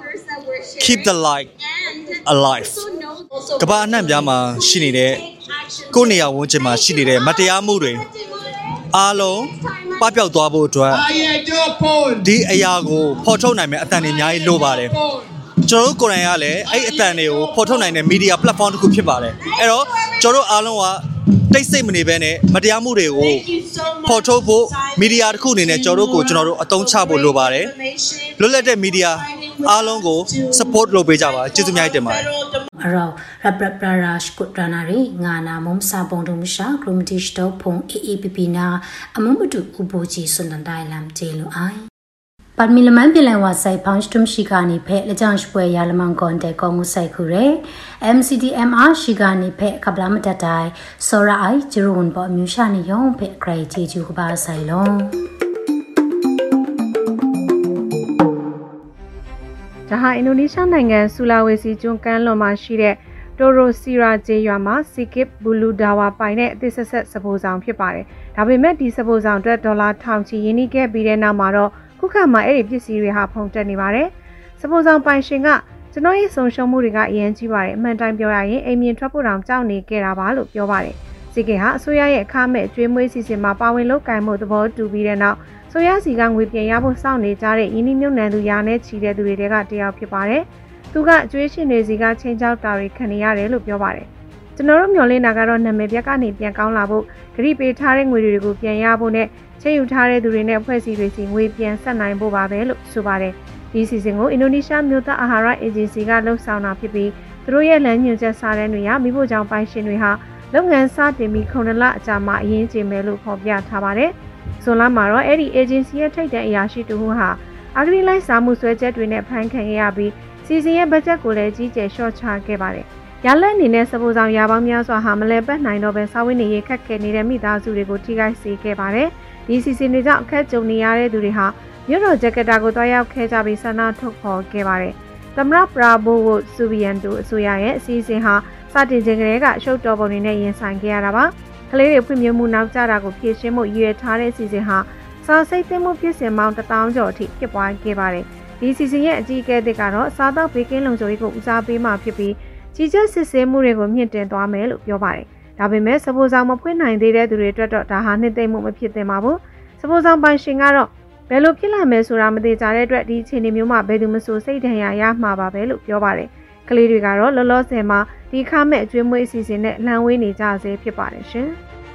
keep the light alive. ကဘာအနှံ့ပြားမှာရှိနေတဲ့ကိုယ်နေရာဝန်းကျင်မှာရှိနေတဲ့မတရားမှုတွေအားလုံးပပျောက်သွားဖို့အတွက်ဒီအရာကိုဖော်ထုတ်နိုင်မယ့်အတန်တွေအများကြီးလိုပါတယ်ကျွန်တော်တို့ကိုယ်တိုင်ကလည်းအဲ့အတန်တွေကိုဖော်ထုတ်နိုင်တဲ့ media platform တစ်ခုဖြစ်ပါတယ်အဲ့တော့ကျွန်တော်တို့အားလုံးကတိတ်ဆိတ်မနေဘဲနဲ့မတရားမှုတွေကိုဖော်ထုတ်ဖို့ media တစ်ခုအနေနဲ့ကျွန်တော်တို့အသုံးချဖို့လိုပါတယ်လွတ်လပ်တဲ့ media အားလုံးကို support လုပ်ပေးကြပါကျေးဇူးများတင်ပါတယ်အရောရပပရာရှ်ကုတနာရီငါနာမုံစာပုံတုံရှာဂရုမတိစတောဖုံ AAPP နာအမုံမတူဥပိုချီစွန်တန်တိုင်းလမ်ကျေလူအိုင်ปัดมิลมันเป็นแหล่งว่าใส่พังชุมชิกานิเพะและจังช่วยยาละมังกรแต่กองมุใส่คุเร MCDMR ชิกานิเพะกับลามตะไดโซราไอจิรุนบ่มิวชานิยองเพะไกรจีจูกบาใส่ลงဒါဟာအင်ဒိုနီးရှားနိုင်ငံဆူလာဝေစီကျွန်းကမ်းလွန်မှာရှိတဲ့တိုရိုစီရာဂျေရွာမှာစီကစ်ဘူလူဒါဝါပိုင်တဲ့အသစ်ဆက်စပိုးဆောင်ဖြစ်ပါတယ်။ဒါပေမဲ့ဒီစပိုးဆောင်အတွက်ဒေါ်လာထောင်ချီရင်းနှီးခဲ့ပြီးတဲ့နောက်မှာတော့ခုခါမှာအဲ့ဒီပစ္စည်းတွေဟာဖုန်တက်နေပါတယ်။စပိုးဆောင်ပိုင်ရှင်ကကျွန်တော်ရဲ့ဆုံးရှုံးမှုတွေကအရင်ကြီးပါတယ်။အမှန်တိုင်းပြောရရင်အိမ်မြင်ထွက်ဖို့တောင်ကြောက်နေကြတာပါလို့ပြောပါတယ်။စီကစ်ဟာအစိုးရရဲ့အခမဲ့ကျွေးမွေးစီစဉ်မှာပါဝင်လုပ်ကိုင်မှုသဘောတူပြီးတဲ့နောက်ဆိုရစီကငွေပြန်ရဖို့စောင့်နေကြတဲ့ယင်းနှမြုပ်နှံသူရာနဲ့ချီတဲ့သူတွေကတယောက်ဖြစ်ပါတယ်။သူကအကျွေးရှင်တွေစီကချင်းချောက်တာတွေခံနေရတယ်လို့ပြောပါတယ်။ကျွန်တော်တို့မျှော်လင့်တာကတော့နာမည်ပြက်ကနေပြန်ကောင်းလာဖို့ဂရိပေးထားတဲ့ငွေတွေကိုပြန်ရဖို့နဲ့ချိန်ယူထားတဲ့သူတွေနဲ့အဖွဲ့အစည်းတွေစီငွေပြန်ဆက်နိုင်ဖို့ပါပဲလို့ဆိုပါတယ်။ဒီစီစဉ်ကိုအင်ဒိုနီးရှားမြို့သားအာဟာရအေဂျင်စီကလှုပ်ဆောင်တာဖြစ်ပြီးသူတို့ရဲ့လမ်းညွှန်ချက်စာတမ်းတွေကမိဖို့ကြောင့်ပိုင်ရှင်တွေဟာလုပ်ငန်းစတင်ပြီး9 လအကြာမှအရင်ကျင်းမယ်လို့ဖော်ပြထားပါတယ်။ဇွန်လမှာတော့အဲ့ဒီ agency ရဲ့ထိပ်တန်းအရာရှိတူဟူဟာအဂရိလိုက်စာမှုဆွဲချက်တွေနဲ့ဖမ်းခံခဲ့ရပြီးစီစဉ်ရဲ့ဘတ်ဂျက်ကိုလည်းကြီးကျယ်လျှော့ချခဲ့ပါတယ်။ရလက်အနေနဲ့စပိုးဆောင်ရာပေါင်းများစွာဟာမလဲပတ်နိုင်တော့ပဲစာဝတ်နေရေးခက်ခဲနေတဲ့မိသားစုတွေကိုထိခိုက်စေခဲ့ပါတယ်။ဒီစီစဉ်တွေကြောင့်အခက်ကြုံနေရတဲ့သူတွေဟာမြို့တော်ဂျကာတာကိုတွားရောက်ခဲ့ကြပြီးဆန္ဒထုတ်ဖော်ခဲ့ပါတယ်။သမရပရာဘိုဝဆူဗီယန်တိုအစိုးရရဲ့အစီအစဉ်ဟာစတင်ခြင်းကလေးကရှုပ်တော်ပုံတွေနဲ့ရင်ဆိုင်ခဲ့ရတာပါ။ကလေးတွေဖွံ့ဖြိုးမှုနောက်ကျတာကိုဖြည့်ရှင်းဖို့ရည်ရွယ်ထားတဲ့အစီအစဉ်ဟာစာစိတ်သိမ်းမှုဖြစ်စဉ်ပေါင်း1000ကျော်အထိဖြစ်ပွားခဲ့ပါတယ်။ဒီစီစဉ်ရဲ့အကြီးအကဲတွေကတော့စားသောက်ဘေးကင်းလုံခြုံရေးကိုဦးစားပေးမှဖြစ်ပြီးကြီးကျယ်စစ်ဆေးမှုတွေကိုမြင့်တင်သွားမယ်လို့ပြောပါတယ်။ဒါပေမဲ့စပိုးဆောင်မဖွင့်နိုင်သေးတဲ့သူတွေအတွက်တော့ဒါဟာနှစ်သိမ့်မှုမဖြစ်သင့်ပါဘူး။စပိုးဆောင်ပိုင်ရှင်ကတော့ဘယ်လိုဖြစ်လာမယ်ဆိုတာမသိကြတဲ့အတွက်ဒီအခြေအနေမျိုးမှာဘယ်သူမှဆိုစိတ်ဒဏ်ရာရမှာပါပဲလို့ပြောပါတယ်ကလေးတွေကတော့လောလောဆယ်မှာဒီခါမဲ့အကျွေးမွေးအစီအစဉ်နဲ့လှန်ဝေးနေကြဆဲဖြစ်ပါတယ်ရှင်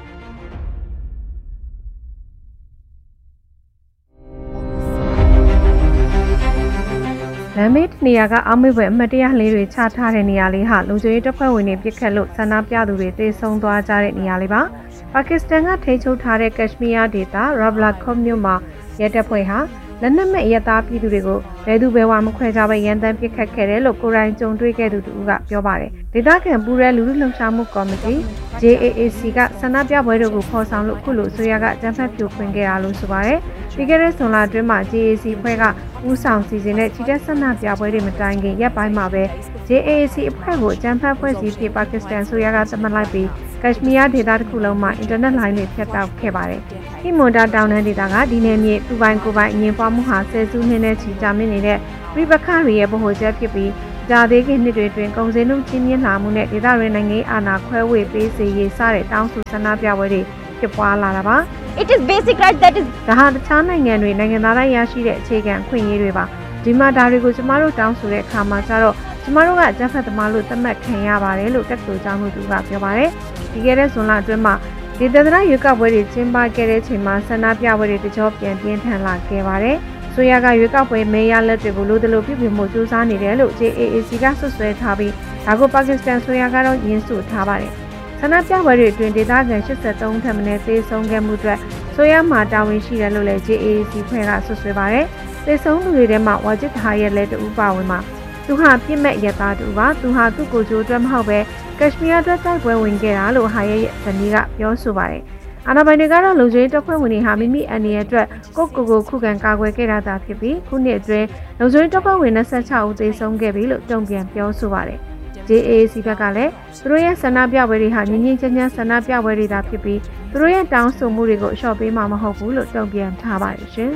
လမ်းမေးနေရာကအောက်မေ့ပွဲအမတ်တရားလေးတွေချထားတဲ့နေရာလေးဟာလုံခြုံရေးတပ်ဖွဲ့ဝင်တွေပြစ်ခတ်လို့ဆန္ဒပြသူတွေတေဆုံးသွားကြတဲ့နေရာလေးပါပါကစ္စတန်ကထိန်းချုပ်ထားတဲ့ကက်ရှ်မီးယားဒေသရာဘလာကော့မြို့မှာရဲတပ်ဖွဲ့ဟာလက်နက်မဲ့ရဲသားပြည်သူတွေကိုဘယ်သူဘယ်ဝါမခွဲခြားပဲရန်တမ်းပစ်ခတ်ခဲ့တယ်လို့ကိုရိုင်းကြုံတွေ့ခဲ့သူတို့ကပြောပါတယ်ဒေသခံပူရဲလူလူလှုပ်ရှားမှုကော်မတီ JAAC ကဆန္ဒပြပွဲတွေကိုဖော်ဆောင်လို့ခုလိုဆိုရကအကြမ်းဖက်ဖြိုခွင်းခဲ့တာလို့ဆိုပါတယ်ပြီးခဲ့တဲ့ဇွန်လအတွင်းမှာ JAAC ဖွဲ့ကဦးဆောင်စီစဉ်တဲ့ချီတက်ဆန္ဒပြပွဲတွေမတိုင်ခင်ရက်ပိုင်းမှာပဲ JAAC အဖွဲ့ကိုအကြမ်းဖက်ဖွဲ့စည်းပြီးပါကစ္စတန်ဆိုရကသတ်မှတ်လိုက်ပြီးကက်ရှ်မီးယားဒေသတစ်ခုလုံးမှာအင်တာနက်လိုင်းတွေဖြတ်တောက်ခဲ့ပါတယ်။ဟီမွန်ဒါတောင်တန်းဒေသကဒီနယ်မြေသူပိုင်ကိုယ်ပိုင်အငြင်းပွားမှုဟာဆယ်စုနှစ်နဲ့ချီကြာမြင့်နေတဲ့ပြည်ပခါတွေရဲ့ဗဟိုချက်ဖြစ်ပြီးကြာသေးခင်နှစ်တွေတွင်ကုန်စည်နှုန်းချင်းမြင့်လာမှုနဲ့ဒေသရင်းနိုင်ငံအာဏာခွဲဝေပေးစေရေးစတဲ့တောင်းဆိုဆန္ဒပြပွဲတွေဖြစ်ပွားလာတာပါ။ It is basic right that is ဒါဟာတခြားနိုင်ငံတွေနိုင်ငံသားတိုင်းရရှိတဲ့အခြေခံအခွင့်အရေးတွေပါဒီမှာဒါတွေကိုကျမတို့တောင်းဆိုတဲ့အခါမှာကျတော့ကျမတို့ကအကြမ်းဖက်သမားလို့သတ်မှတ်ခံရပါတယ်လို့တက်တူကျောင်းသူကပြောပါတယ်ဒီကဲတဲ့ဇွန်လအတွင်းမှာဒီသဒ္ဒနာရွေးကောက်ပွဲတွေကျင်းပခဲ့တဲ့ချိန်မှာဆန္ဒပြပွဲတွေတကြောပြန်ပြင်းထန်လာခဲ့ပါတယ်ဆိုရကရွေးကောက်ပွဲမဲရလက်တွေကိုလိုတလို့ပြုပြင်မှုစူးစမ်းနေတယ်လို့ JAAC ကဆွဆွဲထားပြီးဒါကိုပါကစ္စတန်ဆိုရကတော့ညှင်းဆိုထားပါတယ်ဆန္ဒပြပွဲတွေအတွင်းဒေသခံ83ထက်မနည်းသေဆုံးခဲ့မှုအတွက်ဆိုရမှာတာဝန်ရှိတယ်လို့လည်း JAAC ဖွဲ့ကဆွဆွဲပါတယ်သေဆုံးသူတွေထဲမှာဝါဂျစ်ဟာရဲ့လက်တူပါဝင်မှာသူဟာပြစ်မဲ့ရသားတူပါသူဟာသူ့ကိုယ်ကျိုးအတွက်မဟုတ်ပဲကက်ရှ်မီးယားအတွက်တိုက်ပွဲဝင်ခဲ့တာလို့ဟာရဲ့ဇနီးကပြောဆိုပါတယ်အာဏာပိုင်တွေကတော့လုံခြုံရေးတပ်ဖွဲ့ဝင်တွေဟာမိမိအန်ဒီရဲ့အတွက်ကိုခုခံကာကွယ်ခဲ့တာသာဖြစ်ပြီးခုနှစ်အတွင်းလုံခြုံရေးတပ်ဖွဲ့ဝင်26ဦးသေဆုံးခဲ့ပြီလို့တုံ့ပြန်ပြောဆိုပါတယ်JAAC ဘက်ကလည်းသူတို့ရဲ့ဆန္ဒပြပွဲတွေဟာငြင်းငြင်းချမ်းချမ်းဆန္ဒပြပွဲတွေသာဖြစ်ပြီးသူတို့ရဲ့တောင်းဆိုမှုတွေကိုအလျှော့ပေးမှာမဟုတ်ဘူးလို့တုံ့ပြန်ထားပါတယ်ရှင်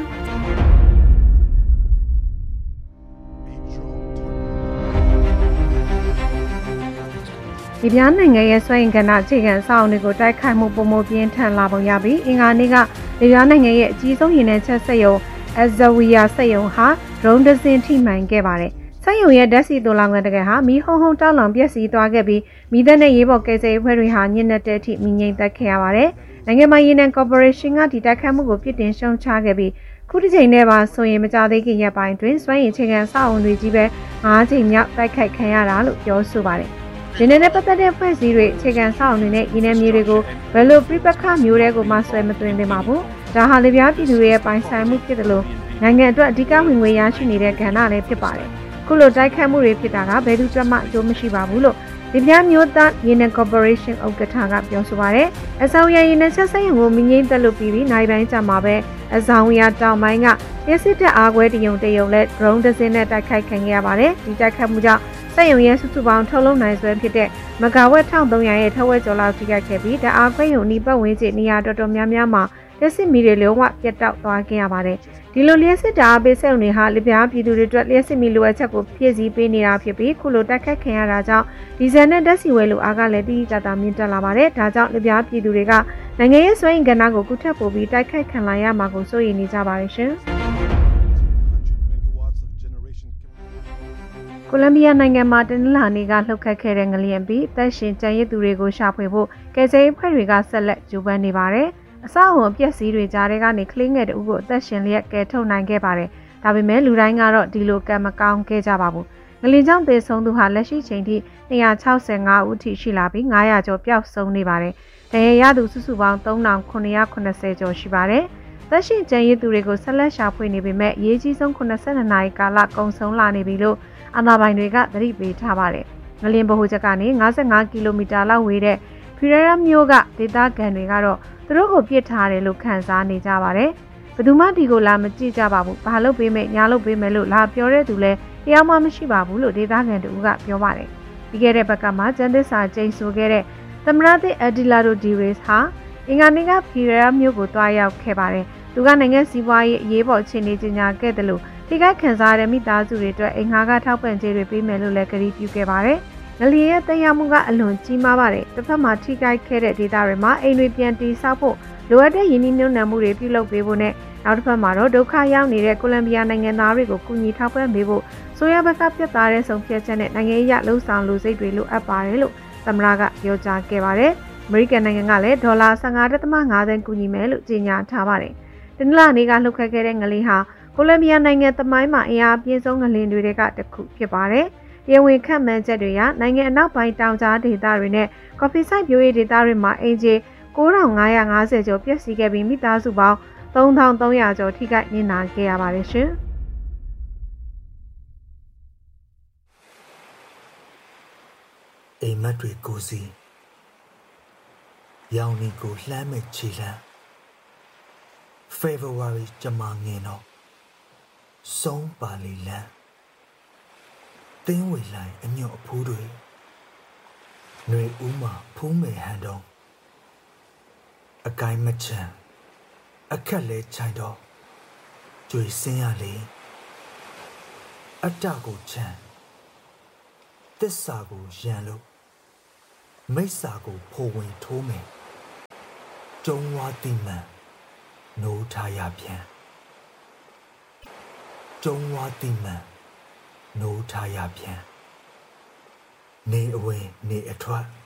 ဒီပြားနိုင်ငံရဲ့စွမ်းအင်ကဏ္ဍအခြေခံအဆောက်အအုံတွေကိုတိုက်ခိုက်မှုပုံမပြင်းထန်လာပုံရပြီးအင်္ဂါနေ့ကဒီပြားနိုင်ငံရဲ့အကြီးဆုံးရေနံချက်စက်ရုံ Azawiyah စက်ရုံဟာ drone တစ်စင်းထိမှန်ခဲ့ပါတယ်စက်ရုံရဲ့ဓာတ်ဆီတိုလောင်ကန်တကယ်ဟာမီးဟုံတောက်လောင်ပျက်စီးသွားခဲ့ပြီးမီးသတ်နဲ့ရေးပေါ်ကယ်ဆယ်ရေးဖွဲ့တွေဟာညစ်နက်တဲ့အထိမီးငြိမ်သက်ခဲ့ရပါတယ်။နိုင်ငံပိုင်ရေနံကော်ပိုရေးရှင်းကဒီတိုက်ခိုက်မှုကိုပြစ်တင်ရှုံချခဲ့ပြီးခုတစ်ချိန်နဲ့ပါဆိုရင်မကြသေးခင်ရက်ပိုင်းတွင်စွမ်းရည်အခြေခံအဆောက်အုံတွေကြီးပဲ၅ချိန်မြောက်တိုက်ခိုက်ခံရတာလို့ပြောဆိုပါတယ်။ရေနံနဲ့ပတ်သက်တဲ့ဖွဲ့စည်းတွေအခြေခံအဆောက်အုံတွေနဲ့ရေနံမြေတွေကိုဘယ်လိုပြပခမျိုးတွေကိုမှဆွဲမသွင်းသင့်ပါဘူး။ဒါဟာလေပြားပြည်သူတွေရဲ့ပိုင်ဆိုင်မှုဖြစ်တယ်လို့နိုင်ငံအတွက်အဓိကဝင်ငွေရရှိနေတဲ့ကဏ္ဍလည်းဖြစ်ပါတယ်။ခုလိုတိုက်ခတ်မှုတွေဖြစ်တာကဘယ်သူမှအကျိုးမရှိပါဘူးလို့ဒီပြမျိုးသားရေနံကော်ပိုရေးရှင်းဥက္ကဋ္ဌကပြောဆိုပါရယ်အဆောင်ရရေနံချက်စက်ရုံကိုမငိမ့်သက်လို့ပြီးနိုင်ပိုင်းကြာမှာပဲအဆောင်ရတောင်ပိုင်းကလျှက်စစ်တပ်အားကွဲတရုံလက် drone တစ်စင်းနဲ့တိုက်ခိုက်ခံခဲ့ရပါတယ်ဒီတိုက်ခိုက်မှုကြောင့်စက်ရုံရဲ့စုစုပေါင်းထုတ်လုပ်နိုင်စွမ်းဖြစ်တဲ့မဂါဝက်1300ရဲ့ထက်ဝက်ကျော်လောက်ထိခိုက်ခဲ့ပြီးတအားခွဲရုံဤပတ်ဝန်းကျင်နေရာတော်တော်များများမှာလျှက်စစ်မီတွေလုံးဝပြတ်တောက်သွားခဲ့ရပါတယ်ဒီလိုလျှက်စစ်တာပေးစက်ရုံတွေဟာလက်ပြားပြည်သူတွေအတွက်လျှက်စစ်မီလိုအပ်ချက်ကိုပြည့်စည်ပေးနေတာဖြစ်ပြီးခုလိုတိုက်ခိုက်ခံရတာကြောင့်ဒီဇယ်နဲ့ဓာတ်ဆီဝဲလိုအားကလည်းတိတိကျကျမြင့်တက်လာပါတယ်ဒါကြောင့်လက်ပြားပြည်သူတွေကနိုင်ငံရဲ့စွမ်းအင်ကဏ္ဍကိုကုထက်ပို့ပြီးတိုက်ခိုက်ခံလာရမှာကိုစိုးရိမ်နေကြပါတယ်ရှင်ကိုလံဘီယာနိုင်ငံမှာတနင်္လာနေ့ကလှုပ်ခတ်ခဲ့တဲ့ငလျင်ပြီးတပ်ရှင်ကြံရစ်သူတွေကိုရှာဖွေဖို့ကယ်ဆယ်ရေးဖွဲ့တွေကဆက်လက်ကြိုးပမ်းနေပါတယ်အဆောက်အုံအပျက်စီးတွေကြားထဲကနေကလေးငယ်တဦးကိုအသက်ရှင်လျက်ကယ်ထုတ်နိုင်ခဲ့ပါတယ်ဒါပေမဲ့လူတိုင်းကတော့ဒီလိုကံမကောင်းခဲ့ကြပါဘူးငလျင်ကြောင့်သေဆုံးသူဟာလက်ရှိချိန်ထိ265ဦးထိရှိလာပြီး900ကျော်ပျောက်ဆုံးနေပါတယ်ဒဏ်ရာရသူစုစုပေါင်း3980ကျော်ရှိပါတယ်သက်ရှိကျန်ရည်သူတွေကိုဆက်လက်ရှာဖွေနေပေမဲ့အရေးကြီးဆုံး82နာရီကာလကုန်ဆုံးလာနေပြီလို့အာဏာပိုင်တွေကသတိပေးထားပါတယ်ငလျင်ဗဟိုချက်ကနေ55ကီလိုမီတာလောက်ဝေးတဲ့ဖီရရာမြို့ကဒေသခံတွေကတော့သူတို့ကိုပြစ်ထားတယ်လို့ခန့်စားနေကြပါတယ်ဘယ်သူမှဒီကိုလာမကြည့်ကြပါဘူးဘာလို့ပေးမယ်ညာလို့ပေးမယ်လို့လာပြောတဲ့သူလည်းတရားမှမရှိပါဘူးလို့ဒေသခံတို့ကပြောပါတယ်ပြီးခဲ့တဲ့ဘက်ကမှကျန်းသစ္စာကျိန်ဆိုခဲ့တဲ့သမရသစ်အဒီလာဒိုဒီရေးစ်ဟာအင်္ဂါနေ့ကဖီရရာမြို့ကိုတွားရောက်ခဲ့ပါတယ်သူကနိုင်ငံစီးပွားရေးအရေးပေါ်အခြေအနေကြီးညာခဲ့တယ်လို့ထိခိုက်ခံစားရတဲ့မိသားစုတွေအတွက်အိမ်ငှားကထောက်ပံ့ကြေးတွေပေးမယ်လို့လည်းကတိပြုခဲ့ပါတယ်။ငလျင်ရဲ့တရားမှုကအလွန်ကြီးမားပါတယ်။တစ်ဖက်မှာထိခိုက်ခဲ့တဲ့ဒေသတွေမှာအိမ်တွေပြန်တည်ဆောက်ဖို့လိုအပ်တဲ့ရင်းနှီးမြှုပ်နှံမှုတွေပြုလုပ်ပေးဖို့နဲ့နောက်တစ်ဖက်မှာတော့ဒုက္ခရောက်နေတဲ့ကိုလံဘီယာနိုင်ငံသားတွေကိုကူညီထောက်ပံ့ပေးဖို့ဆိုရဘက်ကပြတ်သားတဲ့ဆုံးဖြတ်ချက်နဲ့နိုင်ငံရေးလှုံ့ဆော်လူစိတ်တွေလိုအပ်ပါတယ်လို့သမ္မတကပြောကြားခဲ့ပါတယ်။အမေရိကန်နိုင်ငံကလည်းဒေါ်လာ15.5 သန်းကူညီမယ်လို့ကြေညာထားပါတယ်။တနင်္လာနေ့ကလှုပ်ခတ်ခဲ့တဲ့ငလင်ဟာကိုလံဘီယာနိုင်ငံသမိုင်းမှာအင်အားပြင်းဆုံးငလင်တွေကတစ်ခုဖြစ်ပါတယ်။ရေဝင်ခန့်မှန်းချက်တွေကနိုင်ငံအနောက်ပိုင်းတောင်ကြားဒေသတွေနဲ့ကော်ဖီစိုက်ပျိုးရေးဒေသတွေမှာအင်ဂျီ9550ကျော်ပျက်စီးခဲ့ပြီးမိသားစုပေါင်း3300ကျော်ထိခိုက်နစ်နာခဲ့ရပါတယ်ရှင်။အိမ်မက်တွေကိုစီရောင်နီကိုလှမ်းမဲ့ခြေလှမ်း February ကျမငင်တော့ဆုံးပါလီလန်းသင်းဝေလိုက်အညွတ်အဖူးတွေຫນွေဦးမှာဖူးမယ်ဟန်တော့အကိုင်းမချမ်းအခက်လဲချိုင်တော့ကြွေစင်းရလေအတ္တကိုချမ်းသစ္စာကိုရန်လို့မိစ္ဆာကိုဖိုးဝင်ထိုးမယ်ကျုံဝါတိမှန်နိုးထားရပြန်ကျုံဝါတိမှန်နိုးထားရပြန်နေအဝင်နေအထွက်